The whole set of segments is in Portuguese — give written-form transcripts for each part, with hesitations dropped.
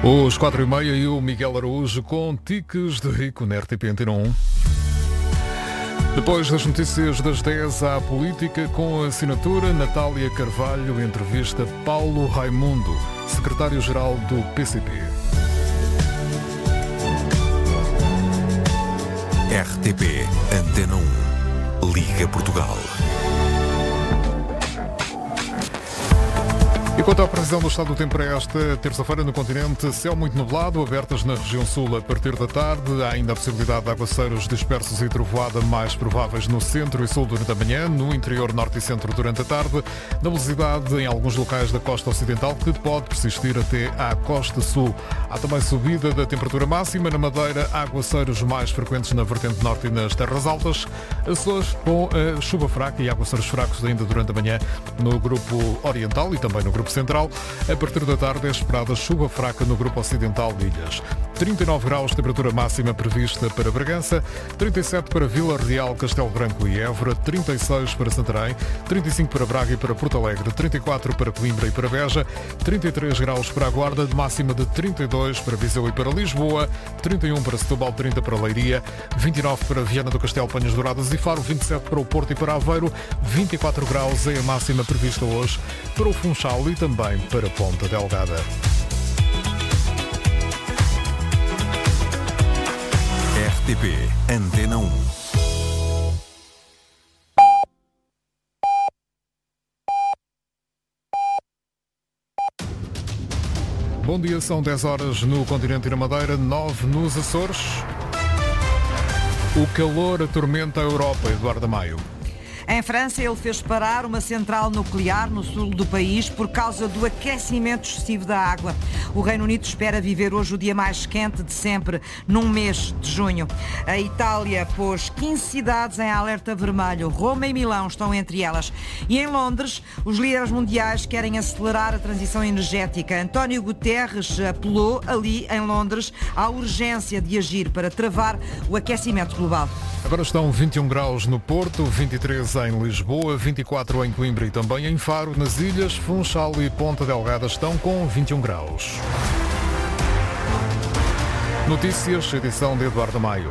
Os 4h30 e o Miguel Araújo com Tiques de Rico na RTP Antena 1. Depois das notícias das 10 à política, com a assinatura Natália Carvalho, entrevista Paulo Raimundo, secretário-geral do PCP. RTP Antena 1, Liga Portugal. E quanto à previsão do estado do tempo para esta terça-feira no continente, céu muito nublado, abertas na região sul a partir da tarde. Há ainda a possibilidade de aguaceiros dispersos e trovoada mais prováveis no centro e sul durante a manhã, no interior norte e centro durante a tarde. Nebulosidade em alguns locais da costa ocidental que pode persistir até à costa sul. Há também subida da temperatura máxima. Na Madeira, aguaceiros mais frequentes na vertente norte e nas terras altas. Açores com a chuva fraca e aguaceiros fracos ainda durante a manhã no grupo oriental e também no grupo central. A partir da tarde é esperada chuva fraca no grupo ocidental de Ilhas. 39 graus, temperatura máxima prevista para Bragança, 37 para Vila Real, Castelo Branco e Évora, 36 para Santarém, 35 para Braga e para Porto Alegre, 34 para Coimbra e para Beja, 33 graus para a Guarda, de máxima de 32 para Viseu e para Lisboa, 31 para Setúbal, 30 para Leiria, 29 para Viana do Castelo, Penhas Douradas e Faro, 27 para o Porto e para Aveiro, 24 graus é a máxima prevista hoje para o Funchal e também para Ponta Delgada. RTP Antena 1. Bom dia, são 10 horas no continente e na Madeira, 9 nos Açores. O calor atormenta a Europa, Eduardo Maio. Em França, ele fez parar uma central nuclear no sul do país por causa do aquecimento excessivo da água. O Reino Unido espera viver hoje o dia mais quente de sempre, num mês de junho. A Itália pôs 15 cidades em alerta vermelho. Roma e Milão estão entre elas. E em Londres, os líderes mundiais querem acelerar a transição energética. António Guterres apelou ali, em Londres, à urgência de agir para travar o aquecimento global. Agora estão 21 graus no Porto, 23 em Lisboa, 24 em Coimbra e também em Faro. Nas ilhas, Funchal e Ponta Delgada estão com 21 graus. Notícias, edição de Eduardo Maio.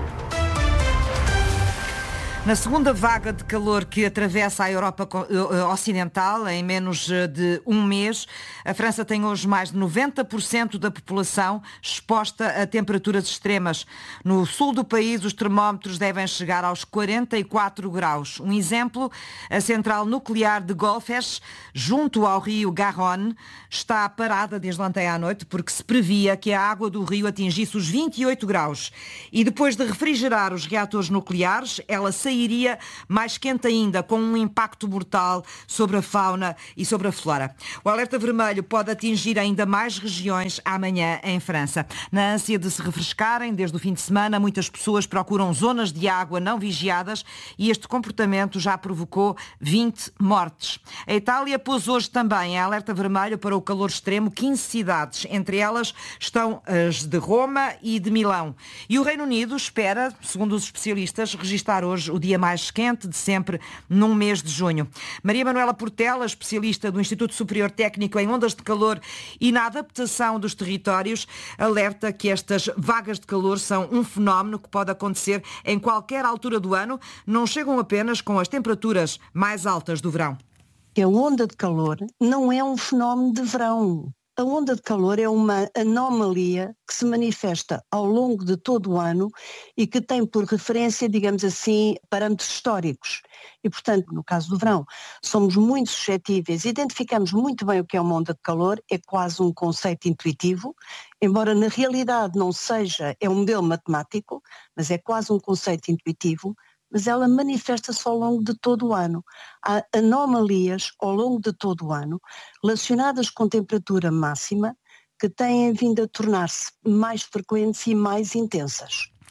Na segunda vaga de calor que atravessa a Europa Ocidental, em menos de um mês, a França tem hoje mais de 90% da população exposta a temperaturas extremas. No sul do país, os termómetros devem chegar aos 44 graus. Um exemplo, a central nuclear de Golfech, junto ao rio Garonne, está parada desde ontem à noite porque se previa que a água do rio atingisse os 28 graus. E depois de refrigerar os reatores nucleares, ela sairia mais quente ainda, com um impacto mortal sobre a fauna e sobre a flora. O alerta vermelho pode atingir ainda mais regiões amanhã em França. Na ânsia de se refrescarem, desde o fim de semana, muitas pessoas procuram zonas de água não vigiadas e este comportamento já provocou 20 mortes. A Itália pôs hoje também em alerta vermelho para o calor extremo 15 cidades. Entre elas estão as de Roma e de Milão. E o Reino Unido espera, segundo os especialistas, registrar hoje o dia mais quente de sempre num mês de junho. Maria Manuela Portela, especialista do Instituto Superior Técnico em Ondas de Calor e na adaptação dos territórios, alerta que estas vagas de calor são um fenómeno que pode acontecer em qualquer altura do ano, não chegam apenas com as temperaturas mais altas do verão. A onda de calor não é um fenómeno de verão. A onda de calor é uma anomalia que se manifesta ao longo de todo o ano e que tem por referência, digamos assim, parâmetros históricos. E, portanto, no caso do verão, somos muito suscetíveis, identificamos muito bem o que é uma onda de calor, é quase um conceito intuitivo, embora na realidade não seja, é um modelo matemático, mas é quase um conceito intuitivo, mas ela manifesta-se ao longo de todo o ano. Há anomalias ao longo de todo o ano relacionadas com temperatura máxima que têm vindo a tornar-se mais frequentes e mais intensas.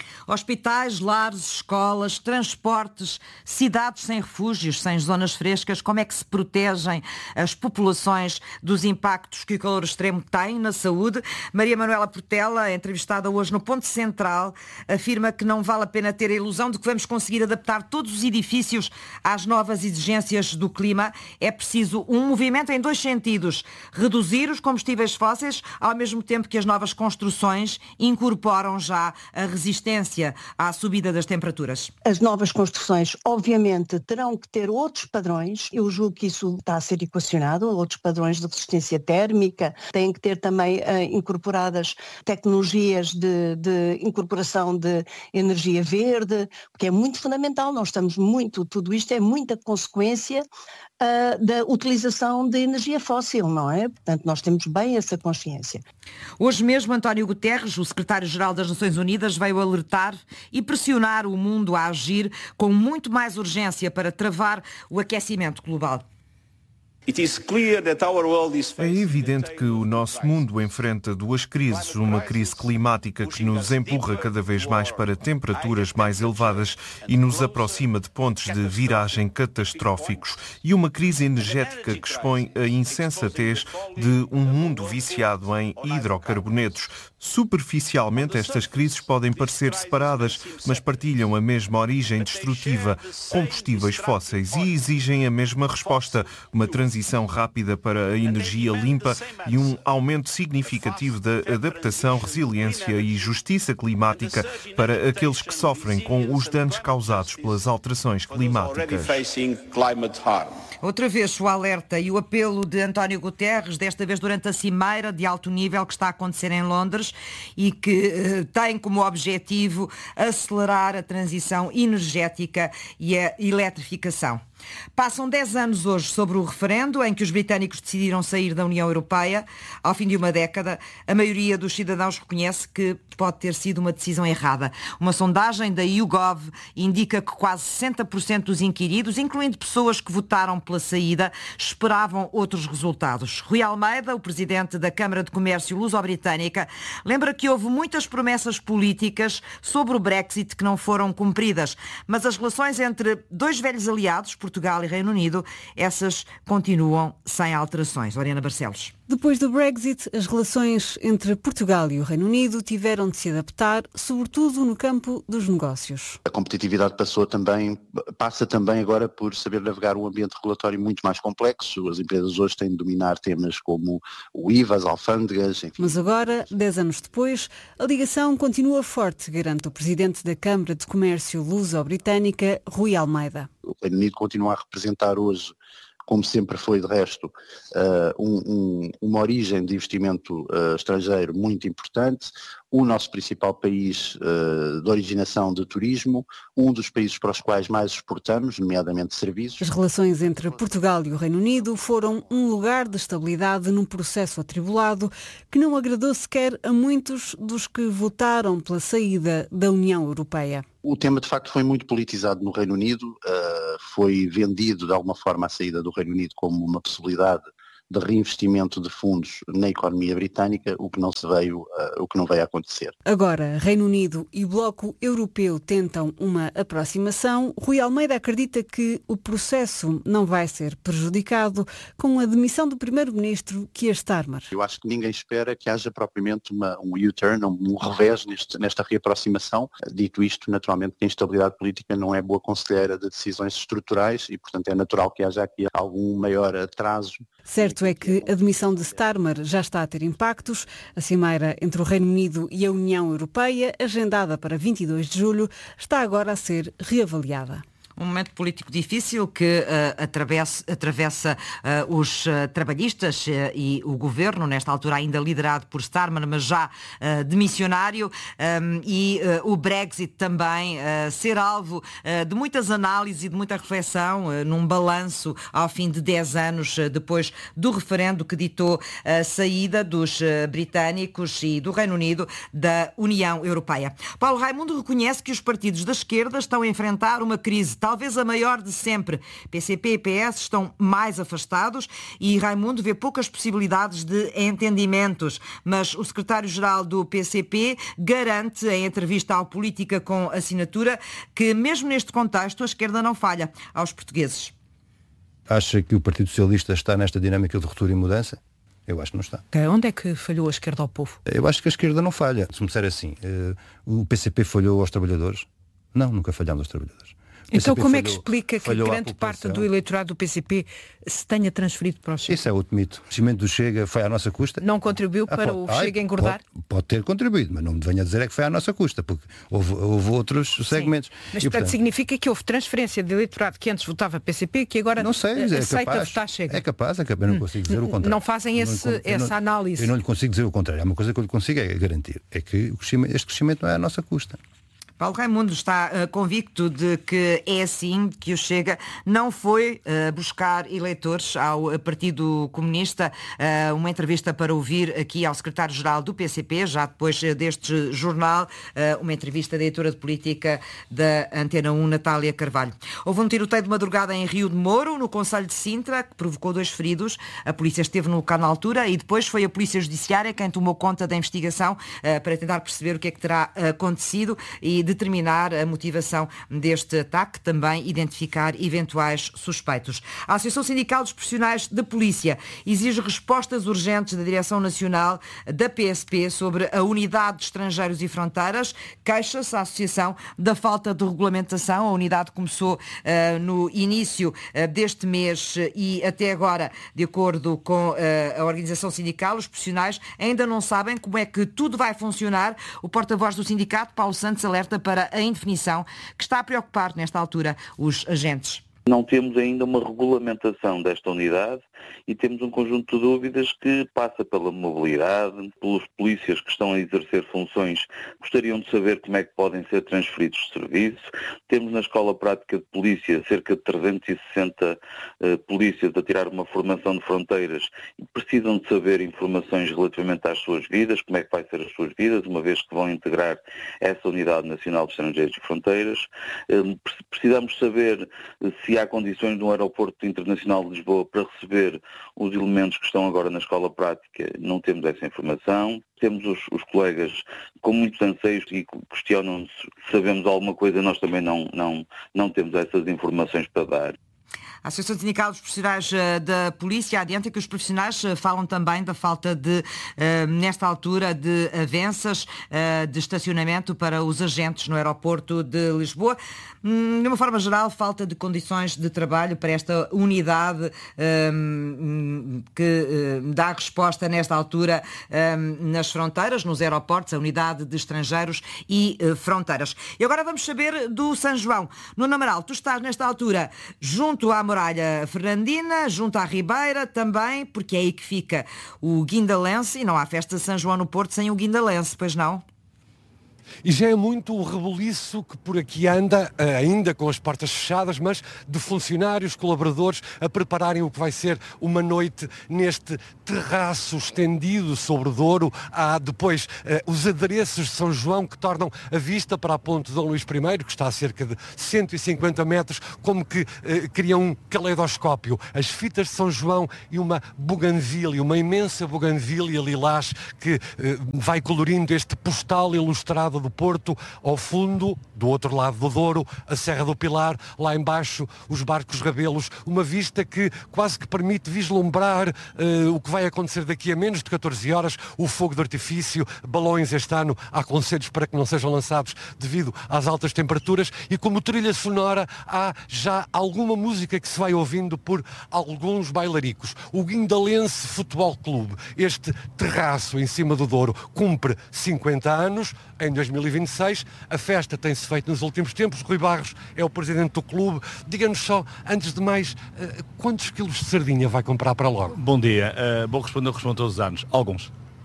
Hospitais, lares, escolas, transportes, cidades sem refúgios, sem zonas frescas, como é que se protegem as populações dos impactos que o calor extremo tem na saúde? Maria Manuela Portela, entrevistada hoje no Ponto Central, afirma que não vale a pena ter a ilusão de que vamos conseguir adaptar todos os edifícios às novas exigências do clima. É preciso um movimento em dois sentidos: reduzir os combustíveis fósseis, ao mesmo tempo que as novas construções incorporam já a resistência à subida das temperaturas. As novas construções, obviamente, terão que ter outros padrões. Eu julgo que isso está a ser equacionado, outros padrões de resistência térmica. Têm que ter também incorporadas tecnologias de incorporação de energia verde, porque é muito fundamental. Tudo isto é muita consequência da utilização de energia fóssil, não é? Portanto, nós temos bem essa consciência. Hoje mesmo, António Guterres, o secretário-geral das Nações Unidas, veio alertar e pressionar o mundo a agir com muito mais urgência para travar o aquecimento global. É evidente que o nosso mundo enfrenta duas crises, uma crise climática que nos empurra cada vez mais para temperaturas mais elevadas e nos aproxima de pontos de viragem catastróficos, e uma crise energética que expõe a insensatez de um mundo viciado em hidrocarbonetos. Superficialmente, estas crises podem parecer separadas, mas partilham a mesma origem destrutiva, combustíveis fósseis, e exigem a mesma resposta, uma transição rápida para a energia limpa e um aumento significativo da adaptação, resiliência e justiça climática para aqueles que sofrem com os danos causados pelas alterações climáticas. Outra vez o alerta e o apelo de António Guterres, desta vez durante a cimeira de alto nível que está a acontecer em Londres e que tem como objetivo acelerar a transição energética e a eletrificação. Passam 10 anos hoje sobre o referendo em que os britânicos decidiram sair da União Europeia. Ao fim de uma década, a maioria dos cidadãos reconhece que pode ter sido uma decisão errada. Uma sondagem da YouGov indica que quase 60% dos inquiridos, incluindo pessoas que votaram pela saída, esperavam outros resultados. Rui Almeida, o presidente da Câmara de Comércio Luso-Britânica, lembra que houve muitas promessas políticas sobre o Brexit que não foram cumpridas, mas as relações entre dois velhos aliados, Portugal e Reino Unido, essas continuam sem alterações. Lorena Barcelos. Depois do Brexit, as relações entre Portugal e o Reino Unido tiveram de se adaptar, sobretudo no campo dos negócios. A competitividade passa também agora por saber navegar um ambiente regulatório muito mais complexo. As empresas hoje têm de dominar temas como o IVA, as alfândegas, enfim. Mas agora, 10 anos depois, a ligação continua forte, garante o presidente da Câmara de Comércio Luso-Britânica, Rui Almeida. O Reino Unido continua a representar hoje, como sempre foi de resto, uma origem de investimento estrangeiro muito importante, o nosso principal país de originação de turismo, um dos países para os quais mais exportamos, nomeadamente serviços. As relações entre Portugal e o Reino Unido foram um lugar de estabilidade num processo atribulado que não agradou sequer a muitos dos que votaram pela saída da União Europeia. O tema, de facto, foi muito politizado no Reino Unido, foi vendido de alguma forma a saída do Reino Unido como uma possibilidade de reinvestimento de fundos na economia britânica, o que não veio a acontecer. Agora, Reino Unido e Bloco Europeu tentam uma aproximação. Rui Almeida acredita que o processo não vai ser prejudicado com a demissão do primeiro-ministro Keir Starmer. Eu acho que ninguém espera que haja propriamente um U-turn, um revés nesta reaproximação. Dito isto, naturalmente, que a instabilidade política não é boa conselheira de decisões estruturais e, portanto, é natural que haja aqui algum maior atraso. Certo é que a demissão de Starmer já está a ter impactos. A cimeira entre o Reino Unido e a União Europeia, agendada para 22 de julho, está agora a ser reavaliada. Um momento político difícil que atravessa os trabalhistas e o governo, nesta altura ainda liderado por Starmer, mas já demissionário, e o Brexit também ser alvo de muitas análises e de muita reflexão num balanço ao fim de 10 anos depois do referendo que ditou a saída dos britânicos e do Reino Unido da União Europeia. Paulo Raimundo reconhece que os partidos da esquerda estão a enfrentar uma crise talvez a maior de sempre. PCP e PS estão mais afastados e Raimundo vê poucas possibilidades de entendimentos. Mas o secretário-geral do PCP garante, em entrevista ao Política com Assinatura, que mesmo neste contexto a esquerda não falha aos portugueses. Acha que o Partido Socialista está nesta dinâmica de ruptura e mudança? Eu acho que não está. Onde é que falhou a esquerda ao povo? Eu acho que a esquerda não falha. Se me disser assim, o PCP falhou aos trabalhadores? Não, nunca falhámos aos trabalhadores. Então como é que explica que grande parte do eleitorado do PCP se tenha transferido para o Chega? Isso é outro mito. O crescimento do Chega foi à nossa custa. Não contribuiu para o Chega engordar? Pode ter contribuído, mas não me venha dizer é que foi à nossa custa, porque houve outros segmentos. Mas portanto significa que houve transferência de eleitorado que antes votava PCP que agora não sei, aceita votar Chega? É capaz, eu não consigo dizer o contrário. Não fazem essa análise? Eu não lhe consigo dizer o contrário. Há uma coisa que eu lhe consigo é garantir, é que este crescimento não é à nossa custa. Paulo Raimundo está convicto de que é assim, que o Chega não foi buscar eleitores ao Partido Comunista. Uma entrevista para ouvir aqui ao secretário-geral do PCP, já depois deste jornal, uma entrevista da editora de política da Antena 1, Natália Carvalho. Houve um tiroteio de madrugada em Rio de Moro, no concelho de Sintra, que provocou 2 feridos. A polícia esteve no local na altura e depois foi a Polícia Judiciária quem tomou conta da investigação para tentar perceber o que é que terá acontecido e determinar a motivação deste ataque, também identificar eventuais suspeitos. A Associação Sindical dos Profissionais da Polícia exige respostas urgentes da Direção Nacional da PSP sobre a Unidade de Estrangeiros e Fronteiras. Queixa-se a Associação da falta de regulamentação. A unidade começou no início deste mês e até agora, de acordo com a organização sindical, os profissionais ainda não sabem como é que tudo vai funcionar. O porta-voz do sindicato, Paulo Santos, alerta para a indefinição que está a preocupar nesta altura os agentes. Não temos ainda uma regulamentação desta unidade e temos um conjunto de dúvidas que passa pela mobilidade, pelos polícias que estão a exercer funções, gostariam de saber como é que podem ser transferidos de serviço. Temos na Escola Prática de Polícia cerca de 360 polícias a tirar uma formação de fronteiras e precisam de saber informações relativamente às suas vidas, como é que vai ser as suas vidas, uma vez que vão integrar essa Unidade Nacional de Estrangeiros e Fronteiras. Precisamos saber se há condições no Aeroporto Internacional de Lisboa para receber os elementos que estão agora na Escola Prática. Não temos essa informação. Temos os colegas com muitos anseios e questionam-se se sabemos alguma coisa. Nós também não temos essas informações para dar. A Associação Sindical dos Profissionais da Polícia adianta que os profissionais falam também da falta de, nesta altura, de avanças de estacionamento para os agentes no aeroporto de Lisboa. De uma forma geral, falta de condições de trabalho para esta unidade que dá resposta nesta altura nas fronteiras, nos aeroportos, a Unidade de Estrangeiros e Fronteiras. E agora vamos saber do São João. Nuno Amaral, tu estás nesta altura junto à Muralha Fernandina, junto à Ribeira também, porque é aí que fica o Guindalense, e não há festa de São João no Porto sem o Guindalense, pois não? E já é muito o rebuliço que por aqui anda, ainda com as portas fechadas, mas de funcionários, colaboradores, a prepararem o que vai ser uma noite neste terraço estendido sobre o Douro. Há depois os adereços de São João que tornam a vista para a ponte de Dom Luís I, que está a cerca de 150 metros, como que criam um caleidoscópio. As fitas de São João e uma buganvília, uma imensa buganvília lilás que vai colorindo este postal ilustrado do Porto. Ao fundo, do outro lado do Douro, a Serra do Pilar, lá embaixo os barcos Rabelos, uma vista que quase que permite vislumbrar o que vai acontecer daqui a menos de 14 horas, o fogo de artifício, balões este ano, há conselhos para que não sejam lançados devido às altas temperaturas, e como trilha sonora há já alguma música que se vai ouvindo por alguns bailaricos. O Guindalense Futebol Clube, este terraço em cima do Douro, cumpre 50 anos, em 2026, a festa tem-se feito nos últimos tempos. Rui Barros é o presidente do clube. Diga-nos só, antes de mais, quantos quilos de sardinha vai comprar para logo? Bom dia, vou responder todos os anos. Alguns.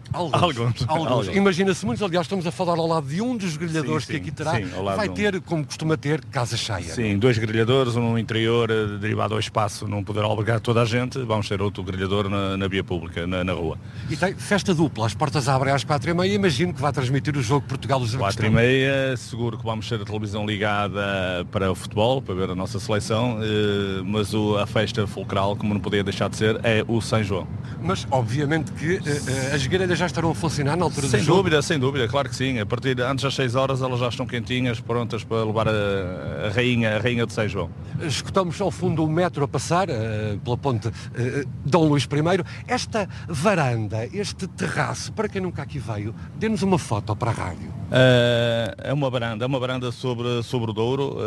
Alguns. Imagina-se muitos, aliás, estamos a falar ao lado de um dos grelhadores que aqui terá, vai ter, como costuma ter, casa cheia. Sim, 2 grelhadores, um interior derivado ao espaço, não poder albergar toda a gente, vamos ter outro grelhador na via pública, na rua. E tem festa dupla, as portas abrem às 4h30, imagino que vai transmitir o jogo Portugal-Uzbequistão. 4h30, seguro que vamos ter a televisão ligada para o futebol, para ver a nossa seleção, mas a festa fulcral, como não podia deixar de ser, é o São João. Mas, obviamente, que as grelhas já estarão a funcionar na altura do jogo? Sem dúvida, claro que sim. A partir antes das 6 horas elas já estão quentinhas, prontas para levar a rainha de São João. Escutamos ao fundo o metro a passar pela ponte Dom Luís I. Esta varanda, este terraço, para quem nunca aqui veio, dê-nos uma foto para a rádio. É uma varanda sobre o Douro.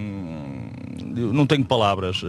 Não tenho palavras.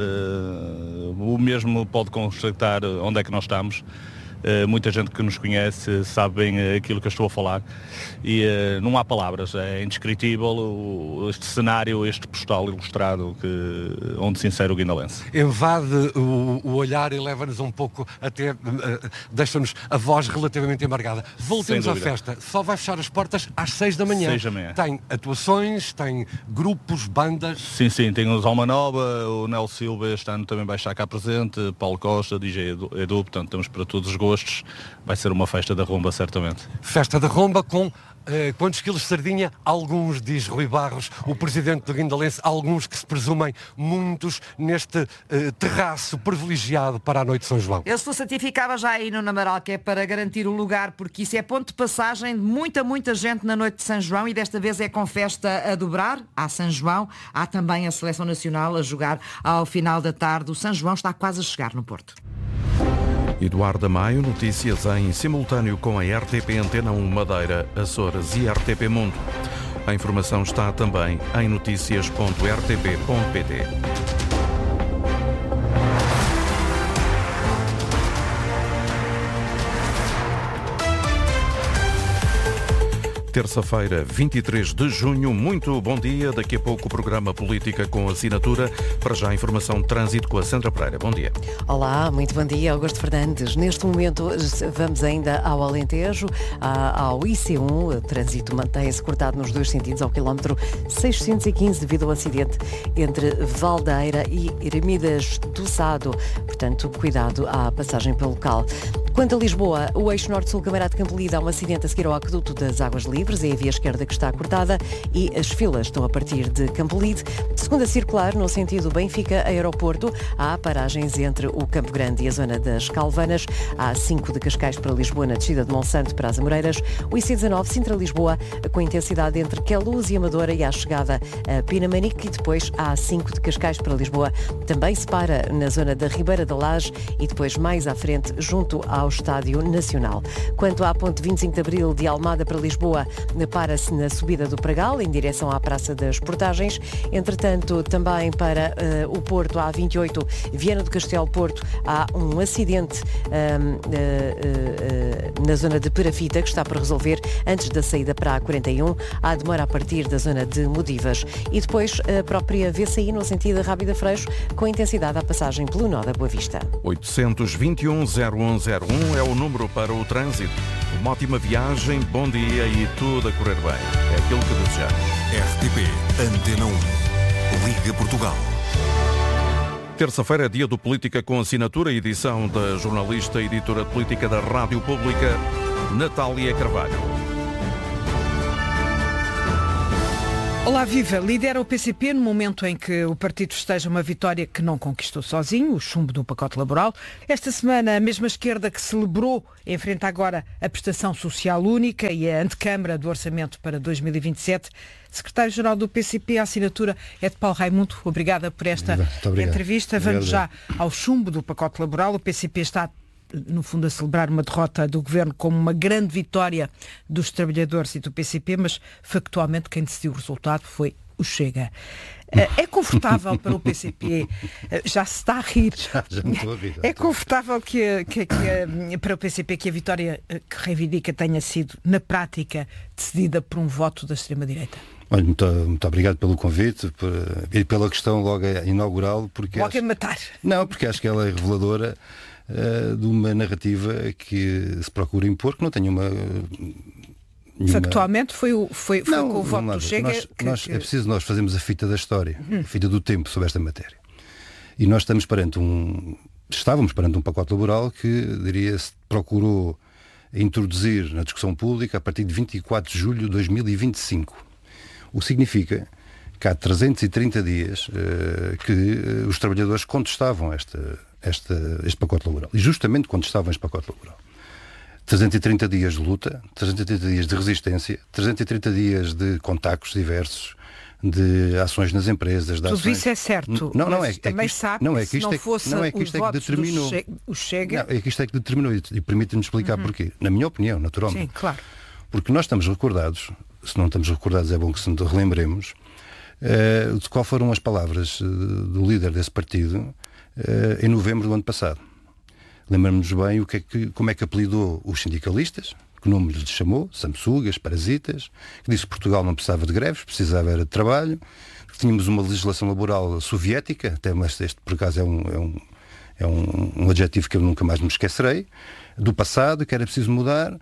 O mesmo pode constatar onde é que nós estamos. Muita gente que nos conhece sabe bem aquilo que eu estou a falar e não há palavras, é indescritível este cenário, este postal ilustrado onde se insere o guindalense. Invade o olhar e leva-nos um pouco até, deixa-nos a voz relativamente embargada. Voltemos à festa, só vai fechar as portas às 6h. 6h. Tem atuações, tem grupos, bandas? Sim, tem os Alma Nova, o Nel Silva este ano também vai estar cá presente, Paulo Costa, DJ Edu, portanto estamos para todos os gostos. Vai ser uma festa da rumba, certamente. Festa da rumba com quantos quilos de sardinha? Alguns, diz Rui Barros, o presidente do Guindalense, alguns que se presumem muitos neste terraço privilegiado para a noite de São João. Eu se certificava já aí no Namaral, que é para garantir o lugar, porque isso é ponto de passagem de muita gente na noite de São João, e desta vez é com festa a dobrar. Há São João, há também a Seleção Nacional a jogar ao final da tarde. O São João está quase a chegar no Porto. Eduardo Maio, notícias em simultâneo com a RTP Antena 1 Madeira, Açores e RTP Mundo. A informação está também em noticias.rtp.pt. Terça-feira, 23 de junho. Muito bom dia. Daqui a pouco o programa Política com Assinatura. Para já a informação de trânsito com a Sandra Pereira. Bom dia. Olá, muito bom dia. Augusto Fernandes. Neste momento vamos ainda ao Alentejo, ao IC1. O trânsito mantém-se cortado nos 2 sentidos ao quilómetro 615 devido ao acidente entre Valdeira e Ermidas do Sado. Portanto, cuidado à passagem pelo local. Quanto a Lisboa, o eixo norte-sul Camarate de Campolide, há um acidente a seguir ao aqueduto das Águas Livres, é a via esquerda que está cortada e as filas estão a partir de Campolide. Segunda circular, no sentido Benfica-Aeroporto, há paragens entre o Campo Grande e a zona das Calvanas. Há 5 de Cascais para Lisboa, na descida de Monsanto para as Amoreiras. O IC19 Sintra-Lisboa, com intensidade entre Queluz e Amadora e à chegada a Pinamanique. E depois há 5 de Cascais para Lisboa. Também se para na zona da Ribeira da Laje e depois mais à frente, junto ao Estádio Nacional. Quanto à ponte 25 de Abril de Almada para Lisboa, para-se na subida do Pragal, em direção à Praça das Portagens. Entretanto, também para o Porto, a A28, Viana do Castelo Porto, há um acidente na zona de Perafita, que está por resolver antes da saída para a A41. Há demora a partir da zona de Modivas. E depois a própria VCI, no sentido Rábida Freixo, com intensidade à passagem pelo nó da Boa Vista. 821-0101 é o número para o trânsito. Uma ótima viagem, bom dia e tudo a correr bem. É aquilo que desejamos. RTP Antena 1. Liga Portugal. Terça-feira, dia do Política com Assinatura, edição da jornalista e editora de política da Rádio Pública, Natália Carvalho. Olá, viva! Lidera o PCP no momento em que o partido festeja uma vitória que não conquistou sozinho, o chumbo do pacote laboral. Esta semana, a mesma esquerda que celebrou enfrenta agora a prestação social única e a antecâmara do orçamento para 2027. Secretário-Geral do PCP, a assinatura é de Paulo Raimundo. Obrigada por esta entrevista. Vamos já ao chumbo do pacote laboral. O PCP está, no fundo, a celebrar uma derrota do Governo como uma grande vitória dos trabalhadores e do PCP, mas factualmente quem decidiu o resultado foi o Chega. É confortável para o PCP, já se está a rir, já me estou a rir. É confortável para o PCP que a vitória que reivindica tenha sido, na prática, decidida por um voto da extrema-direita? Olha, muito obrigado pelo convite e pela questão logo inaugural. Logo a matar. Não, porque acho que ela é reveladora de uma narrativa que se procura impor, que não tenha uma... Factualmente foi com o voto do Chega É preciso nós fazermos a fita da história, a fita do tempo sobre esta matéria. E nós estávamos perante um pacote laboral que, diria-se, procurou introduzir na discussão pública a partir de 24 de julho de 2025. O que significa que há 330 dias que os trabalhadores contestavam este pacote laboral. E justamente contestavam este pacote laboral. 330 dias de luta, 330 dias de resistência, 330 dias de contactos diversos, de ações nas empresas. Tudo isso é certo. Também sabe que se não fosse o voto do Chega... Não, é que isto é que determinou, e permite-me explicar porquê. Na minha opinião, naturalmente. Sim, claro. Porque nós estamos recordados, se não estamos recordados é bom que se relembremos, de qual foram as palavras do líder desse partido em novembro do ano passado. Lembramos-nos bem como é que apelidou os sindicalistas, que nome lhes chamou, sanguessugas, parasitas, que disse que Portugal não precisava de greves, precisava era de trabalho, que tínhamos uma legislação laboral soviética, até este por acaso é um adjetivo que eu nunca mais me esquecerei, do passado, que era preciso mudar,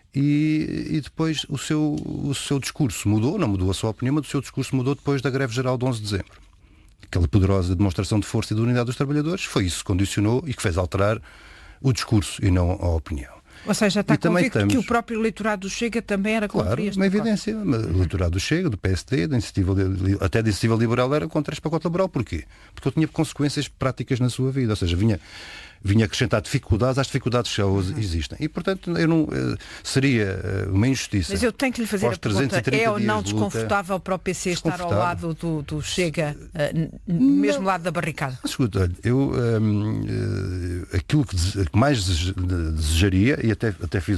e depois o seu discurso mudou, não mudou a sua opinião, mas o seu discurso mudou depois da greve geral de 11 de dezembro. Aquela poderosa demonstração de força e de unidade dos trabalhadores, foi isso que condicionou e que fez alterar o discurso e não a opinião. Ou seja, está convicto que o próprio eleitorado do Chega também era contra este uma pacote. Evidência. O eleitorado do Chega, do PSD, até da Iniciativa Liberal era contra este pacote laboral. Porquê? Porque ele tinha consequências práticas na sua vida. Ou seja, vinha acrescentar dificuldades às dificuldades que já hoje existem. E, portanto, seria uma injustiça. Mas eu tenho que lhe fazer a pergunta, é ou não desconfortável para o PC estar ao lado do Chega, mesmo lado da barricada? Escuta, olha, eu aquilo que mais desejaria, e até fiz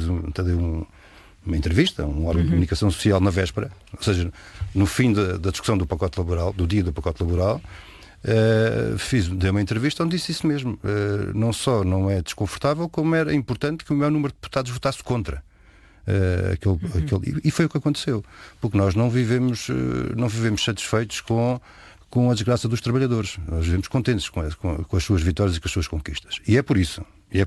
uma entrevista, um órgão de comunicação social na véspera, ou seja, no fim da discussão do pacote laboral, do dia do pacote laboral, dei uma entrevista onde disse isso mesmo. Não só não é desconfortável, como era importante que o maior número de deputados votasse contra. E foi o que aconteceu. Porque nós não vivemos satisfeitos com a desgraça dos trabalhadores. Nós vivemos contentes com as suas vitórias e com as suas conquistas. E é por isso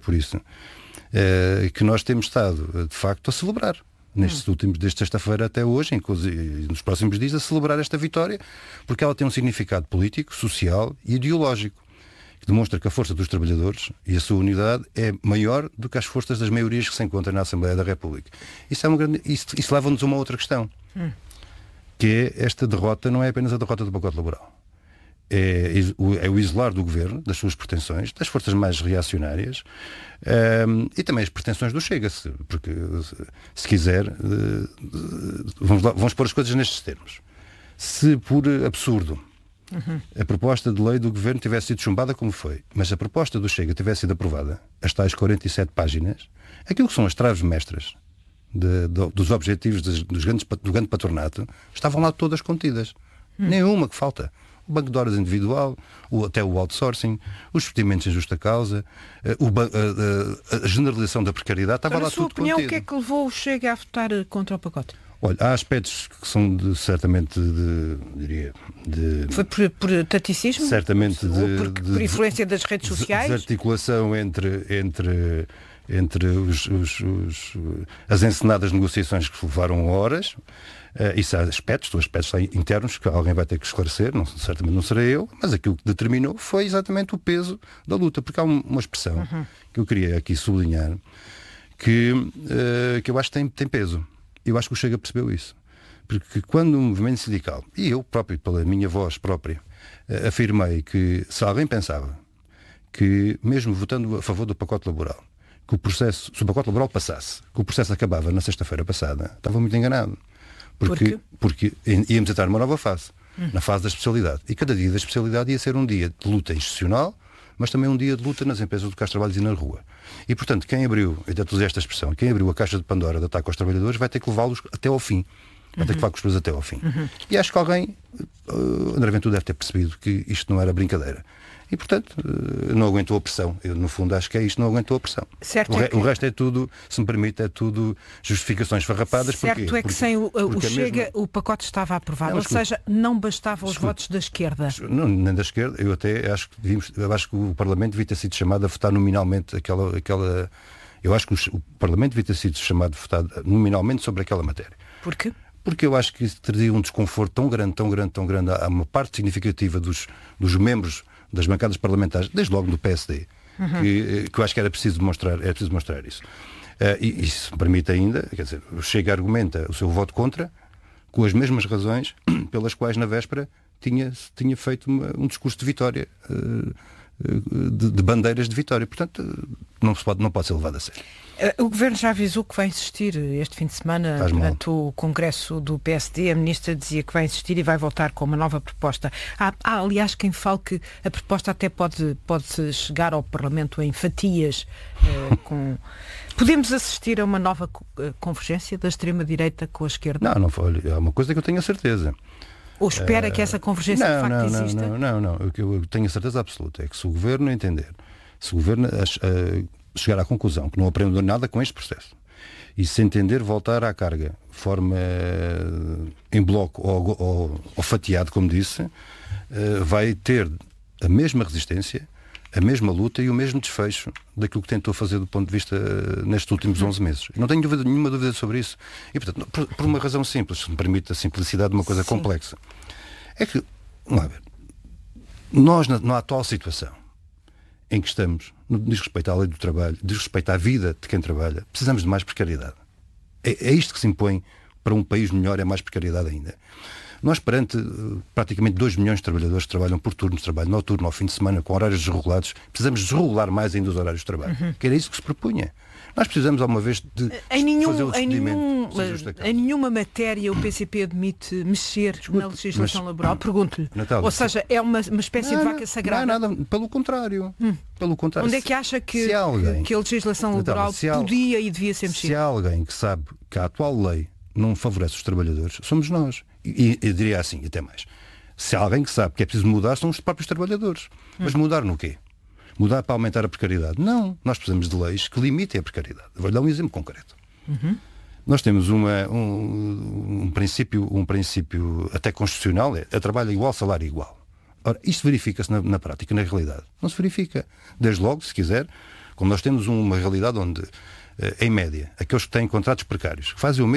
que nós temos estado, de facto, a celebrar. Desde sexta-feira até hoje, inclusive nos próximos dias, a celebrar esta vitória, porque ela tem um significado político, social e ideológico, que demonstra que a força dos trabalhadores e a sua unidade é maior do que as forças das maiorias que se encontram na Assembleia da República. Isso leva-nos a uma outra questão, que é esta derrota não é apenas a derrota do pacote laboral. É o isolar do governo, das suas pretensões, das forças mais reacionárias, e também as pretensões do Chega, porque se quiser, vamos pôr as coisas nestes termos. Se por absurdo a proposta de lei do governo tivesse sido chumbada como foi, mas a proposta do Chega tivesse sido aprovada, as tais 47 páginas, aquilo que são as traves mestras dos objetivos do grande patronato, estavam lá todas contidas. Nenhuma que falta. O banco de horas individual, até o outsourcing, os despedimentos em justa causa, a generalização da precariedade, estava lá tudo contido. Na sua opinião, o que é que levou o Chega a votar contra o pacote? Olha, há aspectos que são certamente Foi por taticismo? Certamente por influência das redes sociais? Desarticulação entre as encenadas negociações que levaram horas. Isso há aspectos internos que alguém vai ter que esclarecer, certamente não serei eu, mas aquilo que determinou foi exatamente o peso da luta, porque há uma expressão que eu queria aqui sublinhar que eu acho que tem peso. Eu acho que o Chega percebeu isso. Porque quando o movimento sindical, e eu próprio, pela minha voz própria, afirmei que se alguém pensava que, mesmo votando a favor do pacote laboral, que o processo, se o pacote laboral passasse, que o processo acabava na sexta-feira passada, estava muito enganado. Porque íamos entrar numa nova fase, na fase da especialidade. E cada dia da especialidade ia ser um dia de luta institucional, mas também um dia de luta nas empresas do Cais de Trabalhos e na rua. E, portanto, quem abriu, eu até usei esta expressão, quem abriu a caixa de Pandora de ataque aos trabalhadores vai ter que levá-los até ao fim. Vai ter que levar com os pés até ao fim. E acho que alguém, André Ventura deve ter percebido que isto não era brincadeira. E, portanto, não aguentou a pressão. Eu, no fundo, acho que é isto, não aguentou a pressão. O resto é tudo, se me permite, é tudo justificações farrapadas. Certo é que sem o Chega, o pacote estava aprovado. Ou seja, não bastavam os votos da esquerda. Não, nem da esquerda. Eu até acho que o Parlamento devia ter sido chamado a votar nominalmente aquela... Eu acho que o Parlamento devia ter sido chamado a votar nominalmente sobre aquela matéria. Porquê? Porque eu acho que isso trazia um desconforto tão grande a uma parte significativa dos membros das bancadas parlamentares, desde logo do PSD, que eu acho que era preciso demonstrar isso. E se me permite ainda, quer dizer, o Chega argumenta o seu voto contra com as mesmas razões pelas quais na véspera tinha feito um discurso de vitória, de bandeiras de vitória. Portanto, não pode ser levado a sério. O Governo já avisou que vai insistir este fim de semana durante o Congresso do PSD. A Ministra dizia que vai insistir e vai voltar com uma nova proposta. Há aliás, quem fale que a proposta até pode chegar ao Parlamento em fatias. Podemos assistir a uma nova convergência da extrema-direita com a esquerda? Não, é uma coisa que eu tenho a certeza. Ou espera que essa convergência de facto exista? Não. O que eu tenho a certeza absoluta é que se o Governo entender, se o Governo chegar à conclusão que não aprendeu nada com este processo e se entender voltar à carga de forma em bloco ou fatiado, como disse, vai ter a mesma resistência, a mesma luta e o mesmo desfecho daquilo que tentou fazer do ponto de vista nestes últimos 11 meses. Não tenho nenhuma dúvida sobre isso. E, portanto, por uma razão simples, se me permite a simplicidade de uma coisa complexa, é que, vamos lá ver, nós na atual situação em que estamos, no que diz respeito à lei do trabalho, diz respeito à vida de quem trabalha, precisamos de mais precariedade. É isto que se impõe para um país melhor, é mais precariedade ainda. Nós, perante praticamente 2 milhões de trabalhadores que trabalham por turno de trabalho, noturno, ao fim de semana, com horários desregulados, precisamos desregular mais ainda os horários de trabalho. Que era isso que se propunha. Nós precisamos, alguma vez, de fazer o despedimento. Em nenhuma matéria o PCP admite mexer na legislação laboral. Pergunto-lhe. Natália, ou seja, é uma espécie de vaca sagrada? Não é nada. Pelo contrário. Onde é que acha que a legislação laboral podia e devia ser mexida? Se há alguém que sabe que a atual lei não favorece os trabalhadores, somos nós. E eu diria assim, até mais. Se há alguém que sabe que é preciso mudar, são os próprios trabalhadores. Mas mudar no quê? Mudar para aumentar a precariedade? Não. Nós precisamos de leis que limitem a precariedade. Vou dar um exemplo concreto. Nós temos um princípio até constitucional, é trabalho igual, salário igual. Ora, isto verifica-se na prática, na realidade. Não se verifica. Desde logo, se quiser, como nós temos uma realidade onde, em média, aqueles que têm contratos precários, que fazem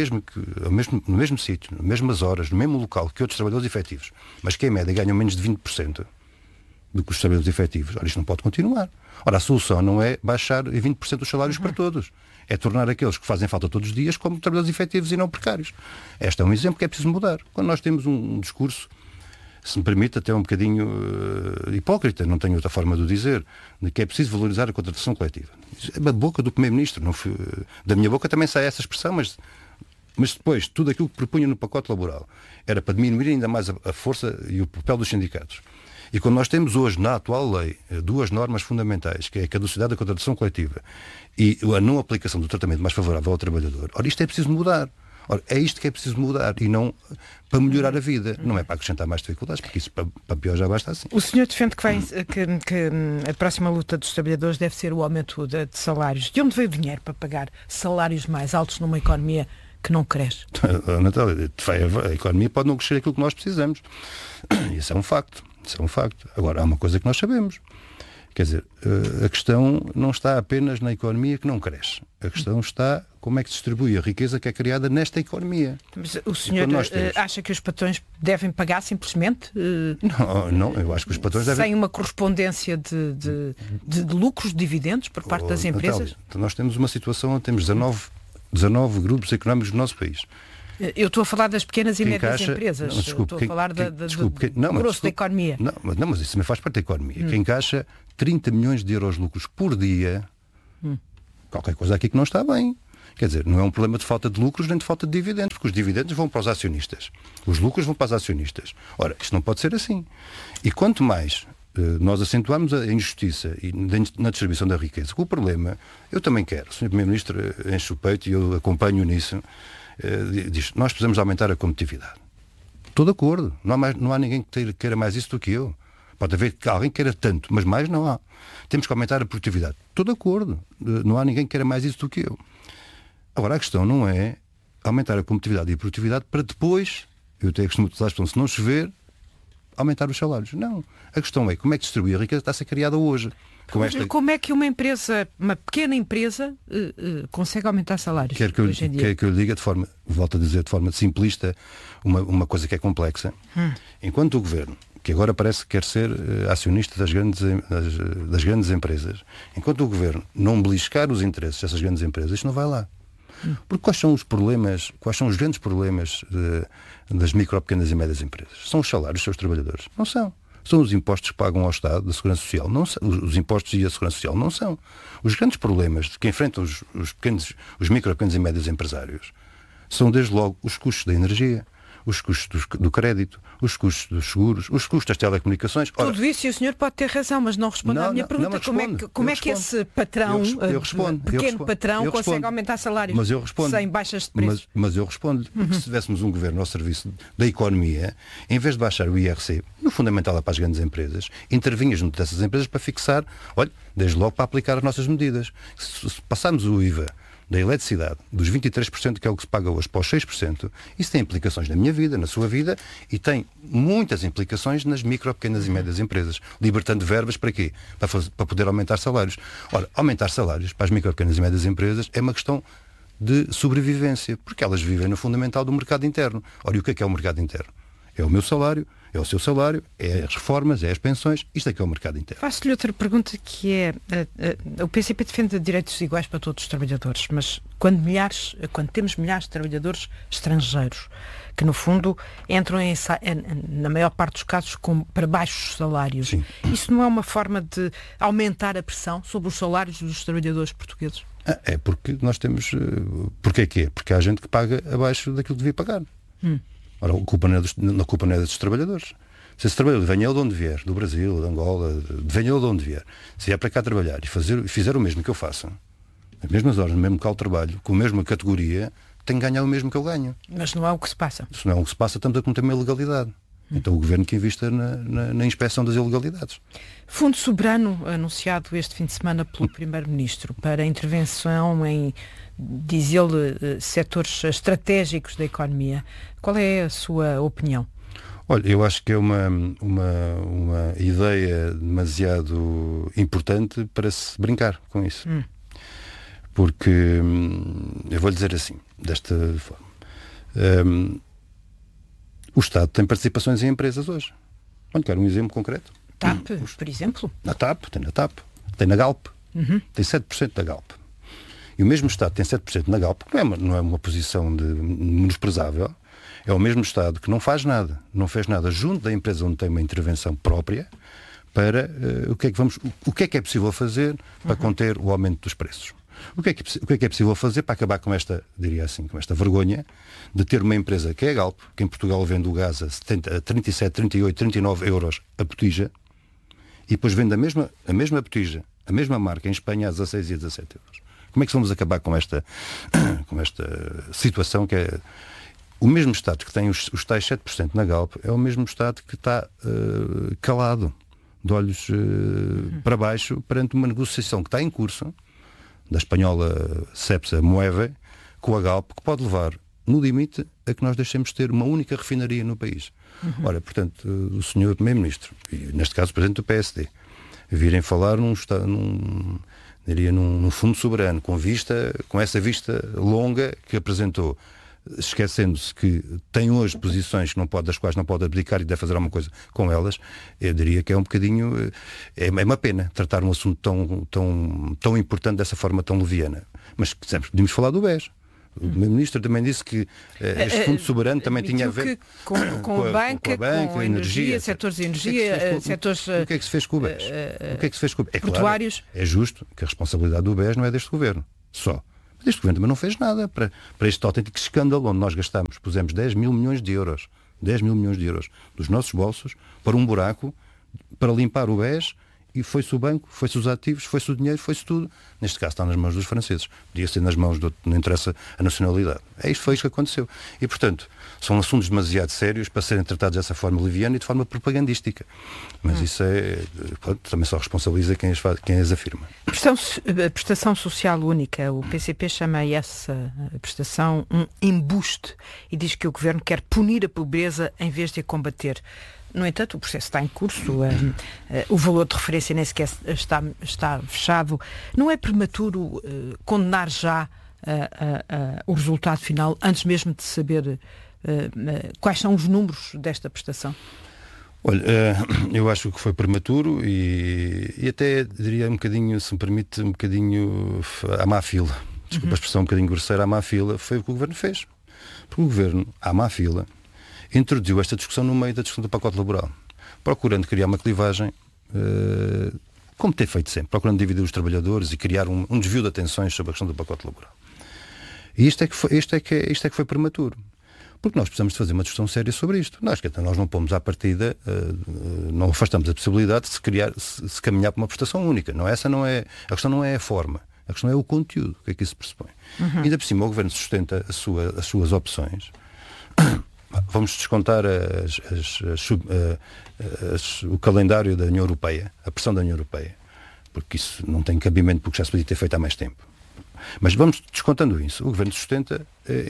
no mesmo sítio, nas mesmas horas, no mesmo local que outros trabalhadores efetivos, mas que em média ganham menos de 20% do que os trabalhadores efetivos. Ora, isto não pode continuar. Ora, a solução não é baixar 20% os salários para todos. É tornar aqueles que fazem falta todos os dias como trabalhadores efetivos e não precários. Este é um exemplo que é preciso mudar. Quando nós temos um discurso, se me permite, até um bocadinho hipócrita, não tenho outra forma de o dizer, de que é preciso valorizar a contratação coletiva. É da boca do Primeiro-Ministro. Da minha boca também sai essa expressão, mas depois, tudo aquilo que propunha no pacote laboral era para diminuir ainda mais a força e o papel dos sindicatos. E quando nós temos hoje, na atual lei, 2 normas fundamentais, que é a caducidade da contratação coletiva e a não aplicação do tratamento mais favorável ao trabalhador, ora, isto é preciso mudar. Ora, é isto que é preciso mudar e não para melhorar a vida. Não é para acrescentar mais dificuldades, porque isso para pior já basta assim. O senhor defende que a próxima luta dos trabalhadores deve ser o aumento de salários. De onde veio o dinheiro para pagar salários mais altos numa economia que não cresce? Natália, a economia pode não crescer aquilo que nós precisamos. Isso é um facto. Agora, há uma coisa que nós sabemos. Quer dizer, a questão não está apenas na economia que não cresce. A questão está como é que se distribui a riqueza que é criada nesta economia. Mas o senhor acha que os patrões devem pagar simplesmente? Não, eu acho que os patrões devem... Sem uma correspondência de lucros, de dividendos por parte das empresas? Natália, nós temos uma situação onde temos 19 grupos económicos no nosso país. Eu estou a falar das pequenas e médias empresas. Estou a falar do grosso da economia. Não, mas isso também faz parte da economia. Quem encaixa 30 milhões de euros de lucros por dia, qualquer coisa aqui que não está bem. Quer dizer, não é um problema de falta de lucros nem de falta de dividendos, porque os dividendos vão para os acionistas. Os lucros vão para os acionistas. Ora, isto não pode ser assim. E quanto mais nós acentuamos a injustiça na distribuição da riqueza, o problema, eu também quero, o Sr. Primeiro-Ministro enche o peito e eu acompanho nisso, diz, nós precisamos aumentar a competitividade. Estou de acordo. Não há ninguém que queira mais isso do que eu. Pode haver alguém que queira tanto, mas mais não há. Temos que aumentar a produtividade. Estou de acordo. Não há ninguém que queira mais isso do que eu. Agora, a questão não é aumentar a competitividade e a produtividade para depois, eu até costumo usar a expressão, se não chover, aumentar os salários. Não. A questão é como é que distribuir a riqueza que está a ser criada hoje. Como é que uma pequena empresa, consegue aumentar salários? Quer que eu lhe diga volto a dizer de forma simplista, uma coisa que é complexa. Enquanto o Governo, que agora parece que quer ser acionista das grandes empresas, enquanto o Governo não beliscar os interesses dessas grandes empresas, isto não vai lá. Porque quais são os grandes problemas das micro, pequenas e médias empresas? São os salários dos seus trabalhadores? Não são. São os impostos que pagam ao Estado da Segurança Social? Não são. Os impostos e a Segurança Social? Não são. Os grandes problemas que enfrentam os micro, pequenos e médios empresários são, desde logo, os custos da energia, os custos do crédito, os custos dos seguros, os custos das telecomunicações. Ora, tudo isso, e o senhor pode ter razão, mas não responde à minha pergunta. Como é que esse patrão, pequeno patrão, consegue aumentar salários sem baixas de preços? Mas eu respondo-lhe, porque se tivéssemos um governo ao serviço da economia, em vez de baixar o IRC, no fundamental é para as grandes empresas, intervinha junto dessas empresas para fixar, desde logo para aplicar as nossas medidas. Se passarmos o IVA da eletricidade, dos 23%, que é o que se paga hoje, para os 6%, isso tem implicações na minha vida, na sua vida, e tem muitas implicações nas micro, pequenas e médias empresas, libertando verbas para quê? Para poder aumentar salários. Ora, aumentar salários para as micro, pequenas e médias empresas é uma questão de sobrevivência, porque elas vivem no fundamental do mercado interno. Ora, e o que é o mercado interno? É o meu salário, é o seu salário, é as reformas, é as pensões, isto é que é o mercado interno. Faço-lhe outra pergunta, que é, o PCP defende direitos iguais para todos os trabalhadores, mas quando temos milhares de trabalhadores estrangeiros, que no fundo entram na maior parte dos casos para baixos salários, sim, isso não é uma forma de aumentar a pressão sobre os salários dos trabalhadores portugueses? É porque nós temos... Porquê que é? Porque há gente que paga abaixo daquilo que devia pagar. Ora, a culpa não é dos trabalhadores. Se esse trabalhador venha de onde vier, do Brasil, de Angola, venha de onde vier, se vier para cá trabalhar e fizer o mesmo que eu faço, as mesmas horas, no mesmo local de trabalho, com a mesma categoria, tem que ganhar o mesmo que eu ganho. Mas não é o que se passa. Se não é o que se passa, estamos a cometer uma ilegalidade. Então o Governo que invista na inspeção das ilegalidades. Fundo soberano anunciado este fim de semana pelo Primeiro-Ministro para intervenção em, diz ele, setores estratégicos da economia. Qual é a sua opinião? Olha, eu acho que é uma ideia demasiado importante para se brincar com isso. Porque, eu vou-lhe dizer assim, desta forma, o Estado tem participações em empresas hoje. Olha, quero um exemplo concreto. TAP, por exemplo? Na TAP, tem na Galp, tem 7% da Galp. E o mesmo Estado tem 7% na Galp, que não é uma posição menosprezável, é o mesmo Estado que não faz nada, não fez nada junto da empresa onde tem uma intervenção própria para o que é que é possível fazer para conter o aumento dos preços. O que é que é possível fazer para acabar com esta, diria assim, com esta vergonha de ter uma empresa que é a Galp, que em Portugal vende o gás a 37, 38, 39 euros a botija, e depois vende a mesma botija, a mesma marca em Espanha a 16 e a 17 euros. Como é que vamos acabar com esta situação que é... O mesmo Estado que tem os tais 7% na Galp é o mesmo Estado que está calado, de olhos para baixo, perante uma negociação que está em curso, da espanhola Cepsa Moeve, com a Galp, que pode levar, no limite, a que nós deixemos de ter uma única refinaria no país. Ora, portanto, o Sr. Primeiro-Ministro, e neste caso o Presidente do PSD, virem falar num fundo soberano, com essa vista longa que apresentou, esquecendo-se que tem hoje posições das quais não pode abdicar e deve fazer alguma coisa com elas, eu diria que é um bocadinho... É uma pena tratar um assunto tão importante dessa forma tão leviana. Mas sempre podíamos falar do BES. O Primeiro-Ministro também disse que este fundo soberano também tinha a ver com a banca, com a energia, setores de energia, setores... O que é que se fez com o BES? É portuários. Claro, é justo que a responsabilidade do BES não é deste Governo, só. Este governo também não fez nada para este autêntico escândalo onde nós pusemos 10 mil milhões de euros dos nossos bolsos para um buraco, para limpar o BES e foi-se o banco, foi-se os ativos, foi-se o dinheiro, foi-se tudo. Neste caso está nas mãos dos franceses. Podia ser nas mãos não interessa a nacionalidade. Foi isto que aconteceu. E, portanto, são assuntos demasiado sérios para serem tratados dessa forma leviana e de forma propagandística. Mas isso também só responsabiliza quem as afirma. Prestação social única. O PCP chama essa prestação um embuste e diz que o Governo quer punir a pobreza em vez de a combater. No entanto, o processo está em curso, o valor de referência nem sequer está fechado. Não é prematuro condenar já o resultado final, antes mesmo de saber quais são os números desta prestação? Olha, eu acho que foi prematuro e até diria um bocadinho, se me permite, um bocadinho à má fila. Desculpa a expressão um bocadinho grosseira, à má fila. Foi o que o Governo fez. Porque o Governo, à má fila, introduziu esta discussão no meio da discussão do pacote laboral, procurando criar uma clivagem, como tem feito sempre, procurando dividir os trabalhadores e criar um desvio de atenções sobre a questão do pacote laboral. E isto é que foi prematuro. Porque nós precisamos de fazer uma discussão séria sobre isto. Nós não pomos à partida, não afastamos a possibilidade de se caminhar para uma prestação única. A questão não é a forma, a questão é o conteúdo, o que é que isso pressupõe. Ainda por cima o Governo sustenta as suas opções. Vamos descontar o calendário da União Europeia, a pressão da União Europeia, porque isso não tem cabimento, porque já se podia ter feito há mais tempo. Mas vamos descontando isso. O Governo sustenta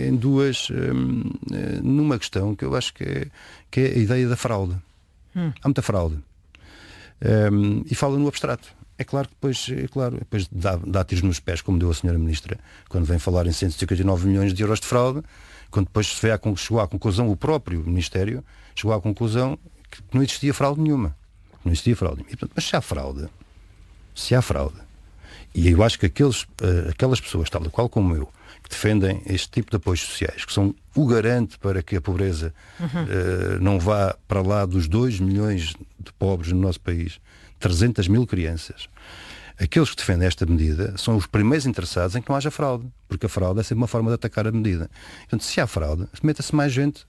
numa questão que eu acho que é a ideia da fraude. Há muita fraude. E fala no abstrato. É claro que depois dá tiros nos pés, como deu a Sra. Ministra, quando vem falar em 159 milhões de euros de fraude, quando depois chegou à conclusão, o próprio Ministério chegou à conclusão que não existia fraude nenhuma. Não existia fraude. E, portanto, mas se há fraude, e eu acho que aquelas pessoas, tal qual como eu, que defendem este tipo de apoios sociais, que são o garante para que a pobreza não vá para lá dos 2 milhões de pobres no nosso país, 300 mil crianças, aqueles que defendem esta medida são os primeiros interessados em que não haja fraude, porque a fraude é sempre uma forma de atacar a medida. Portanto, se há fraude, meta-se mais gente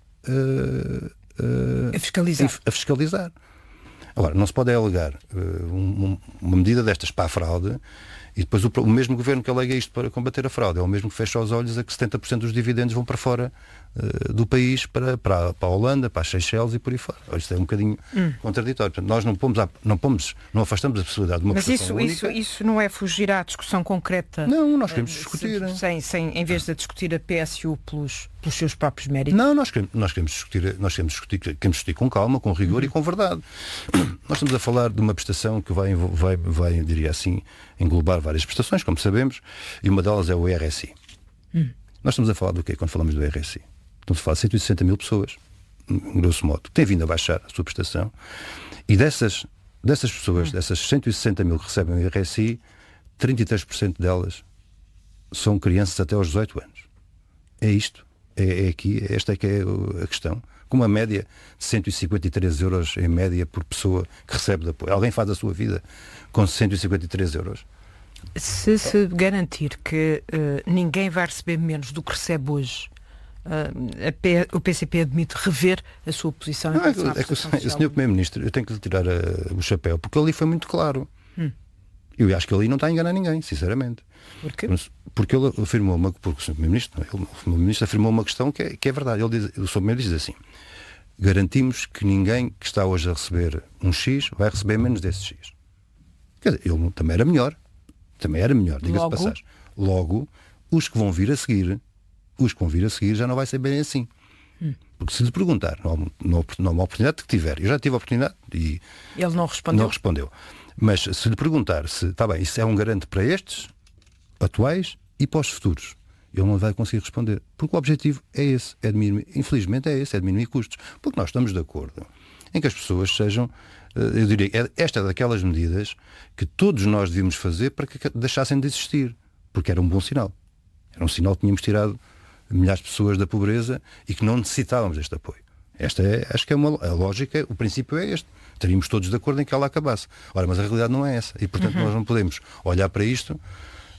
a fiscalizar. Agora, não se pode alegar uma medida destas para a fraude e depois o mesmo Governo que alega isto para combater a fraude é o mesmo que fecha os olhos a que 70% dos dividendos vão para fora do país, para a Holanda, para as Seychelles e por aí fora. Isto é um bocadinho contraditório. Portanto, nós não afastamos a possibilidade de uma prestação única. Mas isso não é fugir à discussão concreta? Não, nós queremos discutir. Em vez de discutir a PSU pelos seus próprios méritos? Não, nós queremos discutir com calma, com rigor e com verdade. Nós estamos a falar de uma prestação que vai, diria assim, englobar várias prestações, como sabemos, e uma delas é o RSI. Nós estamos a falar do quê quando falamos do RSI? Estamos a falar de 160 mil pessoas, grosso modo, que têm vindo a baixar a sua prestação, e dessas pessoas, dessas 160 mil que recebem o RSI, 33% delas são crianças até aos 18 anos. É isto. Esta é que é a questão. Com uma média de 153 euros em média por pessoa que recebe de apoio. Alguém faz a sua vida com 153 euros? Se garantir que ninguém vai receber menos do que recebe hoje, o PCP admite rever a sua posição? O Sr. Primeiro-Ministro, eu tenho que lhe tirar o chapéu, porque ali foi muito claro. Eu acho que ali não está a enganar ninguém, sinceramente. Porquê? Porque ele afirmou porque o Sr. Primeiro-Ministro afirmou uma questão que é verdade. O Sr. Primeiro-Ministro diz assim: garantimos que ninguém que está hoje a receber um X vai receber menos desse X. Quer dizer, ele também era melhor, diga-se de passagem. Logo, os que vão vir a seguir já não vai ser bem assim. Porque se lhe perguntar, numa oportunidade que tiver, eu já tive a oportunidade e ele não respondeu. Mas se lhe perguntar se está bem, isso é um garante para estes atuais e para os futuros, ele não vai conseguir responder. Porque o objetivo é esse, infelizmente é diminuir custos. Porque nós estamos de acordo em que as pessoas sejam, eu diria, esta é daquelas medidas que todos nós devíamos fazer para que deixassem de existir. Porque era um bom sinal. Era um sinal que tínhamos tirado milhares de pessoas da pobreza e que não necessitávamos deste apoio. Acho que a lógica, o princípio é este. Estaríamos todos de acordo em que ela acabasse. Ora, mas a realidade não é essa. E, portanto, nós não podemos olhar para isto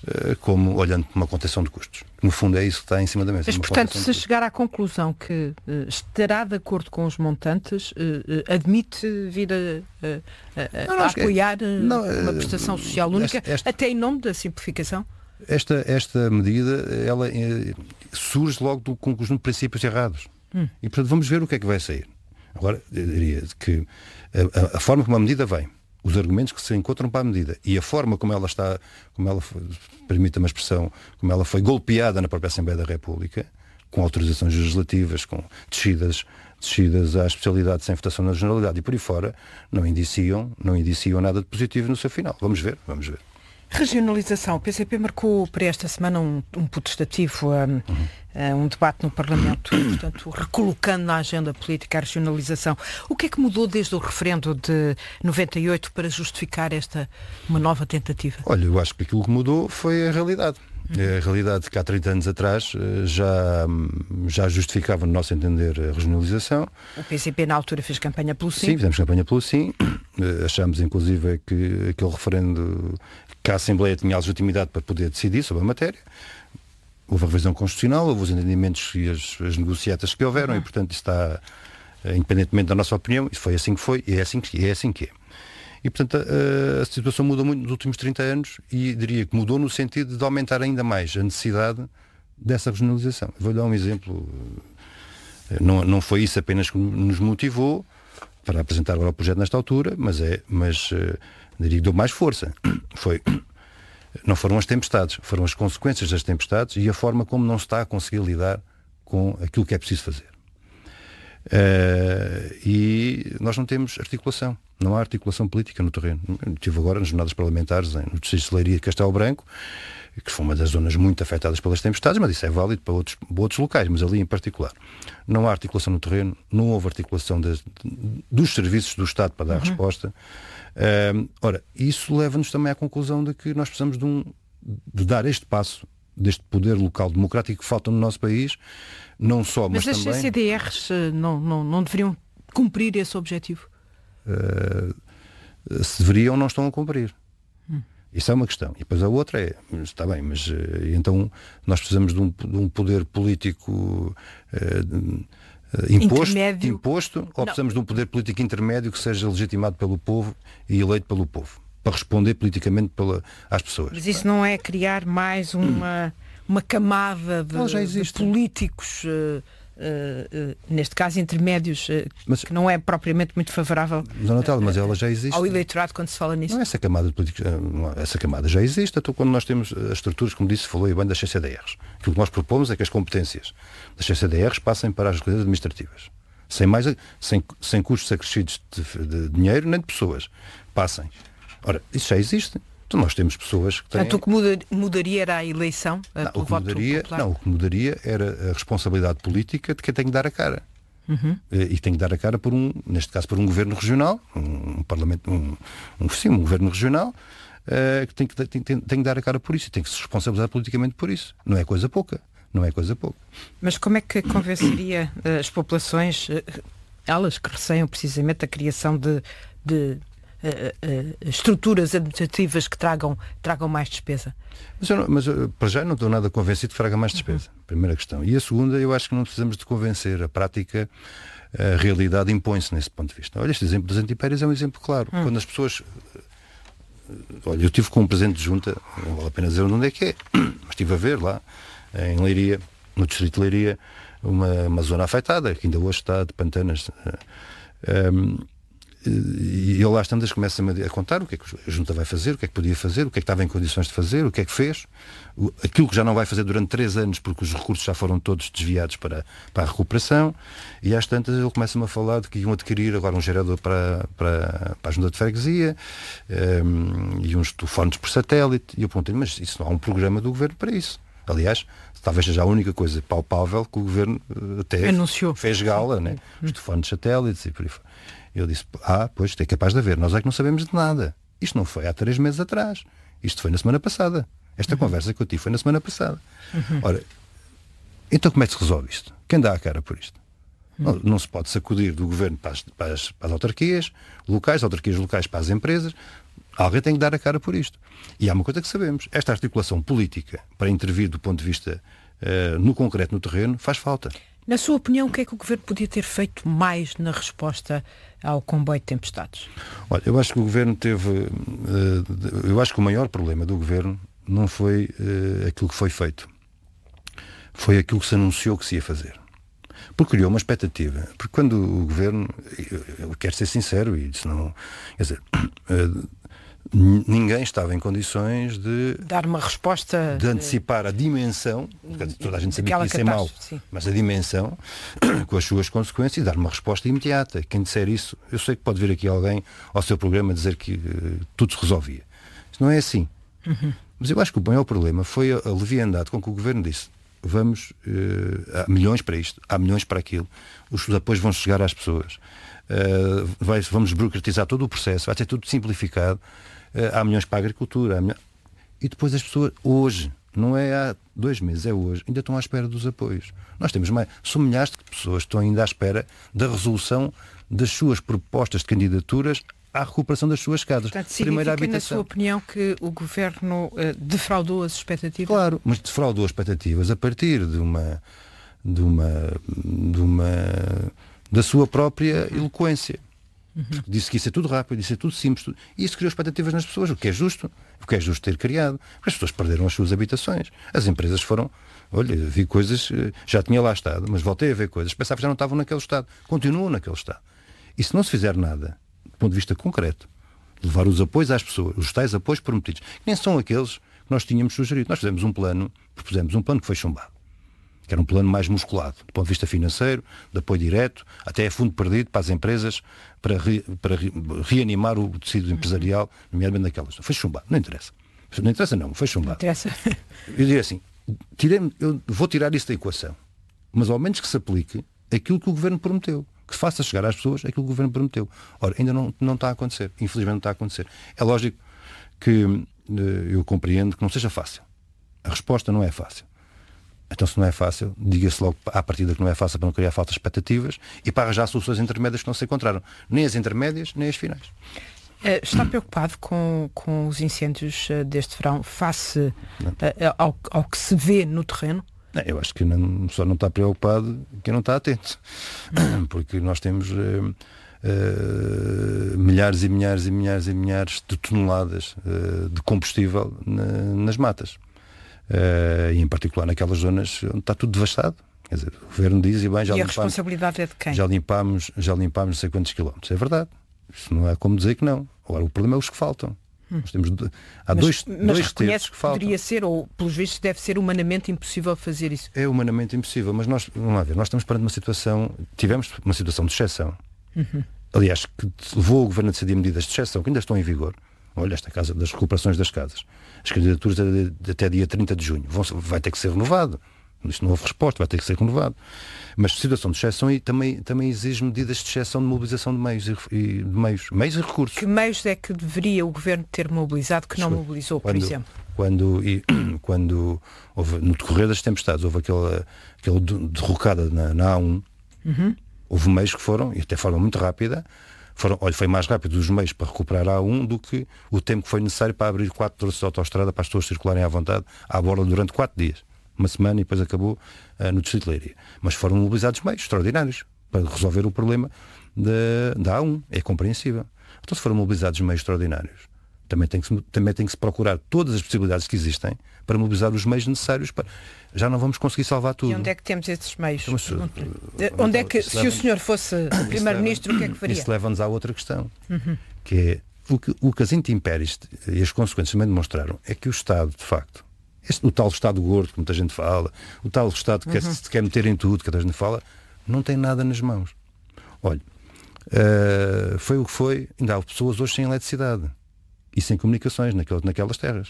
como olhando para uma contenção de custos. No fundo é isso que está em cima da mesa. Mas, portanto, se chegar à conclusão que estará de acordo com os montantes, admite vir a apoiar uma prestação social única, até em nome da simplificação? Esta medida, ela surge logo com um conjunto de princípios errados. E, portanto, vamos ver o que é que vai sair. Agora, eu diria que a forma como a medida vem, os argumentos que se encontram para a medida e a forma como ela está, permita-me a expressão, como ela foi golpeada na própria Assembleia da República, com autorizações legislativas, com descidas à especialidade sem votação na generalidade e por aí fora, não indiciam nada de positivo no seu final. Vamos ver. Regionalização. O PCP marcou para esta semana um putestativo, um debate no Parlamento, portanto, recolocando na agenda política a regionalização. O que é que mudou desde o referendo de 98 para justificar uma nova tentativa? Olha, eu acho que aquilo que mudou foi a realidade. A realidade que há 30 anos atrás já justificava, no nosso entender, a regionalização. O PCP na altura fez campanha pelo sim. Sim, fizemos campanha pelo sim. Achámos, inclusive, que aquele referendo, que a Assembleia tinha a legitimidade para poder decidir sobre a matéria. Houve a revisão constitucional, houve os entendimentos e as negociatas que houveram e, portanto, isso está, independentemente da nossa opinião, isso foi assim que foi e é assim que é. E, portanto, a situação mudou muito nos últimos 30 anos e diria que mudou no sentido de aumentar ainda mais a necessidade dessa regionalização. Vou dar um exemplo. Não foi isso apenas que nos motivou para apresentar agora o projeto nesta altura, mas diria que deu mais força. Não foram as tempestades, foram as consequências das tempestades e a forma como não se está a conseguir lidar com aquilo que é preciso fazer. E nós não temos articulação. Não há articulação política no terreno. Eu estive agora nas jornadas parlamentares no Distrito de Leiria e Castelo Branco, que foi uma das zonas muito afetadas pelas tempestades, mas isso é válido para outros locais, mas ali em particular. Não há articulação no terreno, não houve articulação dos serviços do Estado para dar resposta. Ora, isso leva-nos também à conclusão de que nós precisamos de dar este passo, deste poder local democrático que falta no nosso país, não só, mas também... Mas as CCDRs não deveriam cumprir esse objetivo? Se deveriam, não estão a cumprir. Isso é uma questão. E depois a outra é, está bem, mas então nós precisamos de um poder político imposto ou precisamos de um poder político intermédio que seja legitimado pelo povo e eleito pelo povo, para responder politicamente às pessoas. Mas isso não é criar mais uma camada de políticos... neste caso intermédios, que não é propriamente muito favorável mas ela já existe ao eleitorado quando se fala nisso. Não, essa camada de políticos, essa camada já existe, até quando nós temos as estruturas, como disse, falou bem, das CCDRs. Aquilo que nós propomos é que as competências das CCDRs passem para as autoridades administrativas, sem custos acrescidos de dinheiro nem de pessoas, passem. Ora, isso já existe. Então nós temos pessoas que têm... Portanto, o que mudaria era a eleição pelo voto popular? Não, o que mudaria era a responsabilidade política de quem tem que dar a cara. E tem que dar a cara neste caso, por um governo regional, um parlamento, um governo regional, que tem que dar a cara por isso e tem que se responsabilizar politicamente por isso. Não é coisa pouca. Mas como é que convenceria as populações, elas que receiam precisamente a criação de estruturas administrativas que tragam mais despesa? Mas para já não estou nada convencido que traga mais despesa. Primeira questão. E a segunda, eu acho que não precisamos de convencer. A prática, a realidade impõe-se nesse ponto de vista. Olha, este exemplo das antipérias é um exemplo claro. Quando as pessoas... Olha, eu estive com um presidente de junta, não vale a pena dizer onde é que é, mas estive a ver lá, em Leiria, no distrito de Leiria, uma zona afetada, que ainda hoje está de pantanas... E ele lá estando começa-me a contar o que é que a junta vai fazer, o que é que podia fazer, o que é que estava em condições de fazer, o que é que fez, aquilo que já não vai fazer durante 3 anos porque os recursos já foram todos desviados para a recuperação, e às tantas ele começa-me a falar de que iam adquirir agora um gerador para a junta de freguesia e uns telefones por satélite, e eu perguntei, mas isso não há um programa do governo para isso? Aliás, talvez seja a única coisa palpável que o governo até anunciou, fez gala, né? Os telefones satélites e por aí fora. Eu disse, pois, é capaz de haver, nós é que não sabemos de nada. Isto não foi há 3 meses atrás. Isto foi na semana passada. Esta conversa que eu tive foi na semana passada. Ora, então como é que se resolve isto? Quem dá a cara por isto? Não se pode sacudir do governo para as autarquias locais para as empresas. Alguém tem que dar a cara por isto. E há uma coisa que sabemos. Esta articulação política para intervir do ponto de vista no concreto, no terreno, faz falta. Na sua opinião, o que é que o Governo podia ter feito mais na resposta ao comboio de tempestades? Olha, eu acho que o Governo teve... eu acho que o maior problema do Governo não foi aquilo que foi feito. Foi aquilo que se anunciou que se ia fazer. Porque criou uma expectativa. Porque quando o Governo... Eu quero ser sincero, e isso não... Quer dizer... ninguém estava em condições de dar uma resposta, de antecipar a dimensão, toda a gente sabia que isso é mau, mas a dimensão com as suas consequências, e dar uma resposta imediata. Quem disser isso, eu sei que pode vir aqui alguém ao seu programa dizer que tudo se resolvia. Isso não é assim. Mas eu acho que o maior problema foi a leviandade com que o Governo disse: vamos, há milhões para isto, há milhões para aquilo, os apoios vão chegar às pessoas, vamos burocratizar todo o processo, vai ser tudo simplificado, há milhões para a agricultura, e depois as pessoas, hoje, não é há 2 meses, é hoje, ainda estão à espera dos apoios. Nós temos são milhares de pessoas que estão ainda à espera da resolução das suas propostas de candidaturas à recuperação das suas casas. Portanto, primeira habitação. Na sua opinião, que o Governo defraudou as expectativas? Claro, mas defraudou as expectativas a partir da sua própria eloquência. Disse que isso é tudo rápido, isso é tudo simples. E isso criou expectativas nas pessoas, o que é justo ter criado. Porque as pessoas perderam as suas habitações. As empresas foram... Olha, vi coisas, já tinha lá estado, mas voltei a ver coisas, pensava que já não estavam naquele estado. Continuam naquele estado. E se não se fizer nada, do ponto de vista concreto, levar os apoios às pessoas, os tais apoios prometidos, que nem são aqueles que nós tínhamos sugerido. Nós propusemos um plano que foi chumbado, que era um plano mais musculado, do ponto de vista financeiro, de apoio direto, até fundo perdido para as empresas, para reanimar o tecido empresarial, nomeadamente naquelas. Foi chumbado, não interessa. Não interessa não, foi chumbado. Não interessa. Eu diria assim, eu vou tirar isso da equação, mas ao menos que se aplique aquilo que o Governo prometeu, que faça chegar às pessoas aquilo que o Governo prometeu. Ora, ainda não está a acontecer, infelizmente não está a acontecer. É lógico que eu compreendo que não seja fácil. A resposta não é fácil. Então, se não é fácil, diga-se logo à partida que não é fácil, para não criar faltas expectativas e para arranjar soluções intermédias que não se encontraram. Nem as intermédias, nem as finais. Está preocupado com os incêndios deste verão face ao que se vê no terreno? Não, eu acho que só não está preocupado quem não está atento. Porque nós temos milhares e milhares e milhares e milhares de toneladas de combustível nas matas. E em particular naquelas zonas onde está tudo devastado. Quer dizer, o Governo diz e bem, a responsabilidade é de quem? Já limpámos não sei quantos quilómetros. É verdade. Isso não é como dizer que não. Agora, o problema é os que faltam. Nós temos dois terços que faltam. Poderia ser, ou pelos vistos deve ser humanamente impossível fazer isso. É humanamente impossível, mas nós estamos perante uma situação, tivemos uma situação de exceção. Aliás, que levou o Governo a decidir medidas de exceção que ainda estão em vigor. Olha, esta casa das recuperações das casas. As candidaturas até dia 30 de junho. Vai ter que ser renovado. Isto não houve resposta, vai ter que ser renovado. Mas situação de exceção e também exige medidas de exceção de mobilização de meios e recursos. Que meios é que deveria o Governo ter mobilizado que não mobilizou, por exemplo? Quando houve, no decorrer das tempestades, houve aquela derrocada na A1, houve meios que foram, e até de forma muito rápida, foi mais rápido os meios para recuperar a A1 do que o tempo que foi necessário para abrir 4 trossos de autoestrada para as pessoas circularem à vontade à borda durante 4 dias. Uma semana e depois acabou no Distrito de Leiria. Mas foram mobilizados meios extraordinários para resolver o problema da A1. É compreensível. Então, se foram mobilizados meios extraordinários, também tem que se procurar todas as possibilidades que existem para mobilizar os meios necessários para... Já não vamos conseguir salvar tudo. E onde é que temos esses meios? Onde é que, se o senhor fosse Primeiro-Ministro, o que é que faria? Isso leva-nos à outra questão, que é o que as intempéries e as consequências também demonstraram é que o Estado, de facto, o tal Estado gordo que muita gente fala, o tal Estado que se quer meter em tudo, que muita gente fala, não tem nada nas mãos. Olha, foi o que foi, ainda há pessoas hoje sem eletricidade e sem comunicações naquelas terras.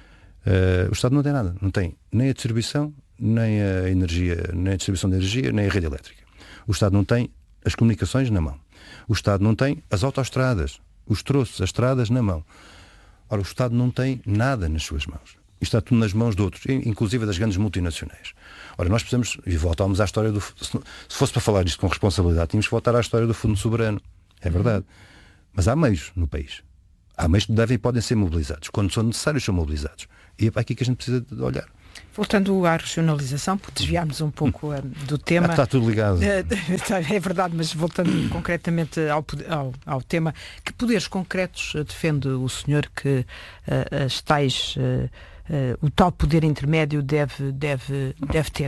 O Estado não tem nada, não tem nem a distribuição, nem a energia, nem a distribuição de energia, nem a rede elétrica. O Estado não tem as comunicações na mão. O Estado não tem as autoestradas, os troços, as estradas na mão. Ora, o Estado não tem nada nas suas mãos. Isto está tudo nas mãos de outros, inclusive das grandes multinacionais. Ora, nós precisamos, e voltamos à história se fosse para falar isto com responsabilidade, tínhamos que voltar à história do Fundo Soberano. É verdade. Mas há meios no país. Há meios que devem e podem ser mobilizados. Quando são necessários, são mobilizados. E é para aqui que a gente precisa de olhar. Voltando à regionalização, porque desviámos um pouco do tema. Está tudo ligado. É verdade, mas voltando concretamente ao tema, que poderes concretos defende o senhor que as tais, o tal poder intermédio deve ter?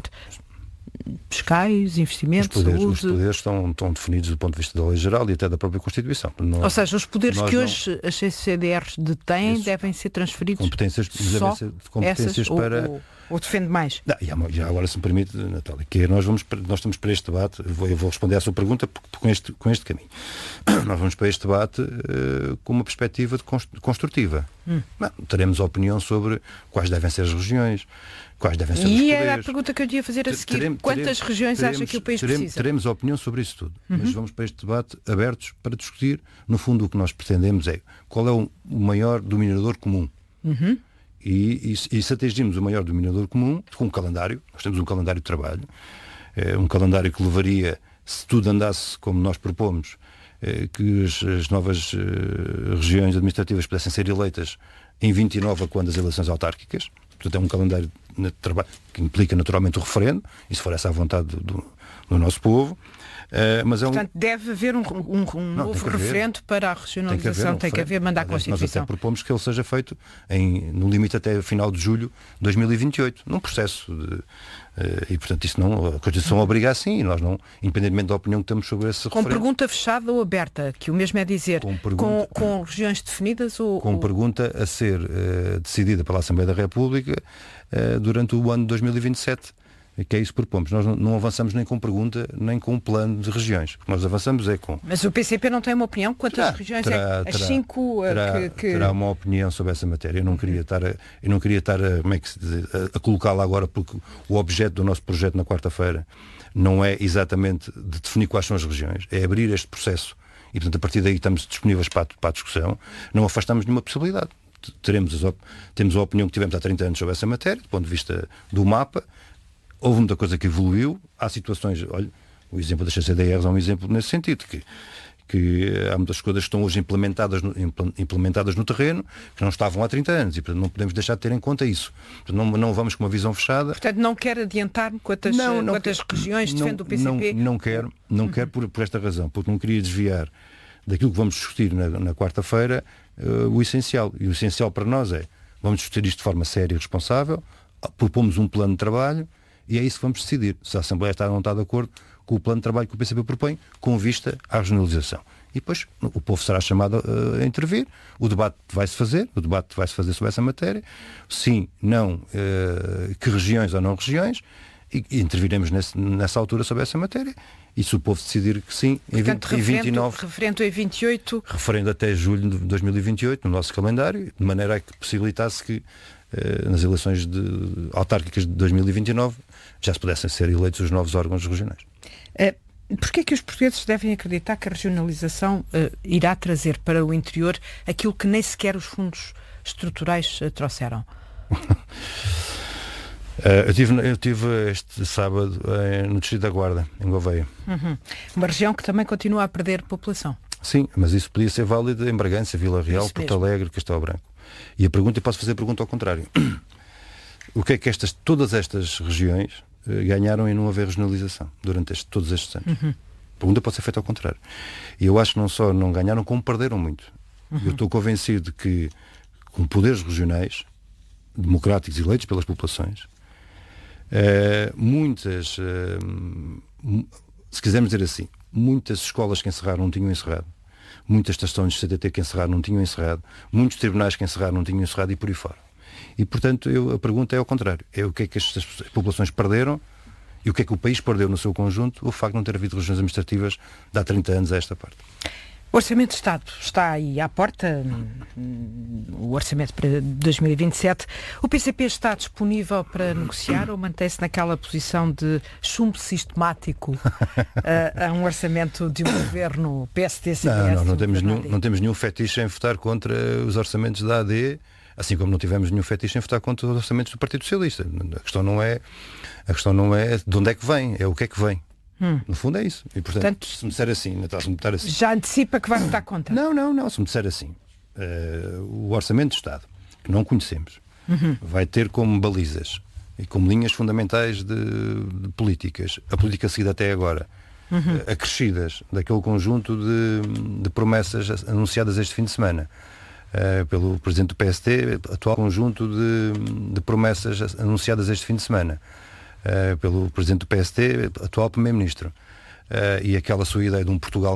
Fiscais, investimentos, saúde... Os poderes estão definidos do ponto de vista da lei geral e até da própria Constituição. Ou seja, os poderes que hoje as CCDRs detêm devem ser transferidos competências para... Ou defende mais? Não, já agora, se me permite, Natália, que nós estamos para este debate, eu vou responder à sua pergunta com este caminho. Nós vamos para este debate com uma perspectiva construtiva. Não, teremos opinião sobre quais devem ser as regiões, quais devem ser os poderes. E era a pergunta que eu ia fazer a seguir. Quantas regiões acha que o país precisa? Teremos opinião sobre isso tudo, mas vamos para este debate abertos para discutir. No fundo, o que nós pretendemos é qual é o maior dominador comum. E se atingirmos o maior dominador comum, com um calendário, nós temos um calendário de trabalho, um calendário que levaria, se tudo andasse como nós propomos, que as novas regiões administrativas pudessem ser eleitas em 29 quando as eleições autárquicas. Portanto, é um calendário de trabalho que implica naturalmente o referendo, e se for essa a vontade do nosso povo. Portanto, deve haver um novo referendo para a regionalização, tem que haver, mandar a Constituição. Nós até propomos que ele seja feito no limite até final de julho de 2028, num processo e portanto isso não, a Constituição obriga assim, e nós não, independentemente da opinião que temos sobre esse referendo. Com pergunta fechada ou aberta, que o mesmo é dizer, com regiões definidas ou... Com pergunta a ser decidida pela Assembleia da República durante o ano de 2027. Que é isso que propomos. Nós não avançamos nem com pergunta, nem com um plano de regiões. O que nós avançamos é com... Mas o PCP não tem uma opinião? Quantas regiões as 5 que... Terá uma opinião sobre essa matéria. Eu não queria estar a colocá-la agora, porque o objeto do nosso projeto na quarta-feira não é exatamente de definir quais são as regiões, é abrir este processo. E, portanto, a partir daí estamos disponíveis para a discussão. Não afastamos nenhuma possibilidade. Temos a opinião que tivemos há 30 anos sobre essa matéria, do ponto de vista do mapa. Houve muita coisa que evoluiu, há situações, olha, o exemplo das CCDRs é um exemplo nesse sentido, que há muitas coisas que estão hoje implementadas no terreno, que não estavam há 30 anos, e portanto não podemos deixar de ter em conta isso. Portanto, não vamos com uma visão fechada. Portanto, não quer adiantar-me quantas regiões defende o PCP? Não quero por esta razão, porque não queria desviar daquilo que vamos discutir na quarta-feira o essencial. E o essencial para nós vamos discutir isto de forma séria e responsável, propomos um plano de trabalho, e é isso que vamos decidir, se a Assembleia está ou não está de acordo com o plano de trabalho que o PCP propõe, com vista à regionalização. E depois o povo será chamado a intervir, o debate vai-se fazer sobre essa matéria, sim, não, que regiões ou não regiões, e interviremos nessa altura sobre essa matéria. E se o povo decidir que sim, portanto, em 29... Referendo em 28... Referendo até julho de 2028, no nosso calendário, de maneira a que possibilitasse que nas eleições autárquicas de 2029 já se pudessem ser eleitos os novos órgãos regionais. Porquê é que os portugueses devem acreditar que a regionalização irá trazer para o interior aquilo que nem sequer os fundos estruturais trouxeram? Eu tive este sábado no Distrito da Guarda, em Gouveia. Uma região que também continua a perder população. Sim, mas isso podia ser válido em Bragança, Vila Real, Porto Alegre, Castelo Branco. E eu posso fazer a pergunta ao contrário. O que é que todas estas regiões ganharam em não haver regionalização durante todos estes anos? A pergunta pode ser feita ao contrário. E eu acho que não só não ganharam, como perderam muito. Eu estou convencido que, com poderes regionais, democráticos eleitos pelas populações, muitas, se quisermos dizer assim, muitas escolas que encerraram não tinham encerrado, muitas estações de CTT que encerraram não tinham encerrado, muitos tribunais que encerraram não tinham encerrado, e por aí fora. E, portanto, a pergunta é ao contrário. É o que é que estas populações perderam e o que é que o país perdeu no seu conjunto, o facto de não ter havido regiões administrativas de há 30 anos a esta parte. O Orçamento de Estado está aí à porta, o Orçamento para 2027. O PCP está disponível para negociar ou mantém-se naquela posição de chumbo sistemático a um orçamento de um governo PSD-CDS? Não temos nenhum fetiche em votar contra os orçamentos da AD, assim como não tivemos nenhum fetiche em votar contra os orçamentos do Partido Socialista. A questão não é de onde é que vem, é o que é que vem. No fundo é isso. E portanto, se me disser assim, Natal, se me disser assim... Já antecipa que vai votar contra? Não, se me disser assim. o Orçamento de Estado, que não conhecemos, vai ter como balizas e como linhas fundamentais de políticas, a política seguida até agora, acrescidas daquele conjunto de promessas anunciadas este fim de semana pelo Presidente do PST, atual conjunto de promessas anunciadas este fim de semana pelo Presidente do PST, atual Primeiro-Ministro, e aquela sua ideia de um Portugal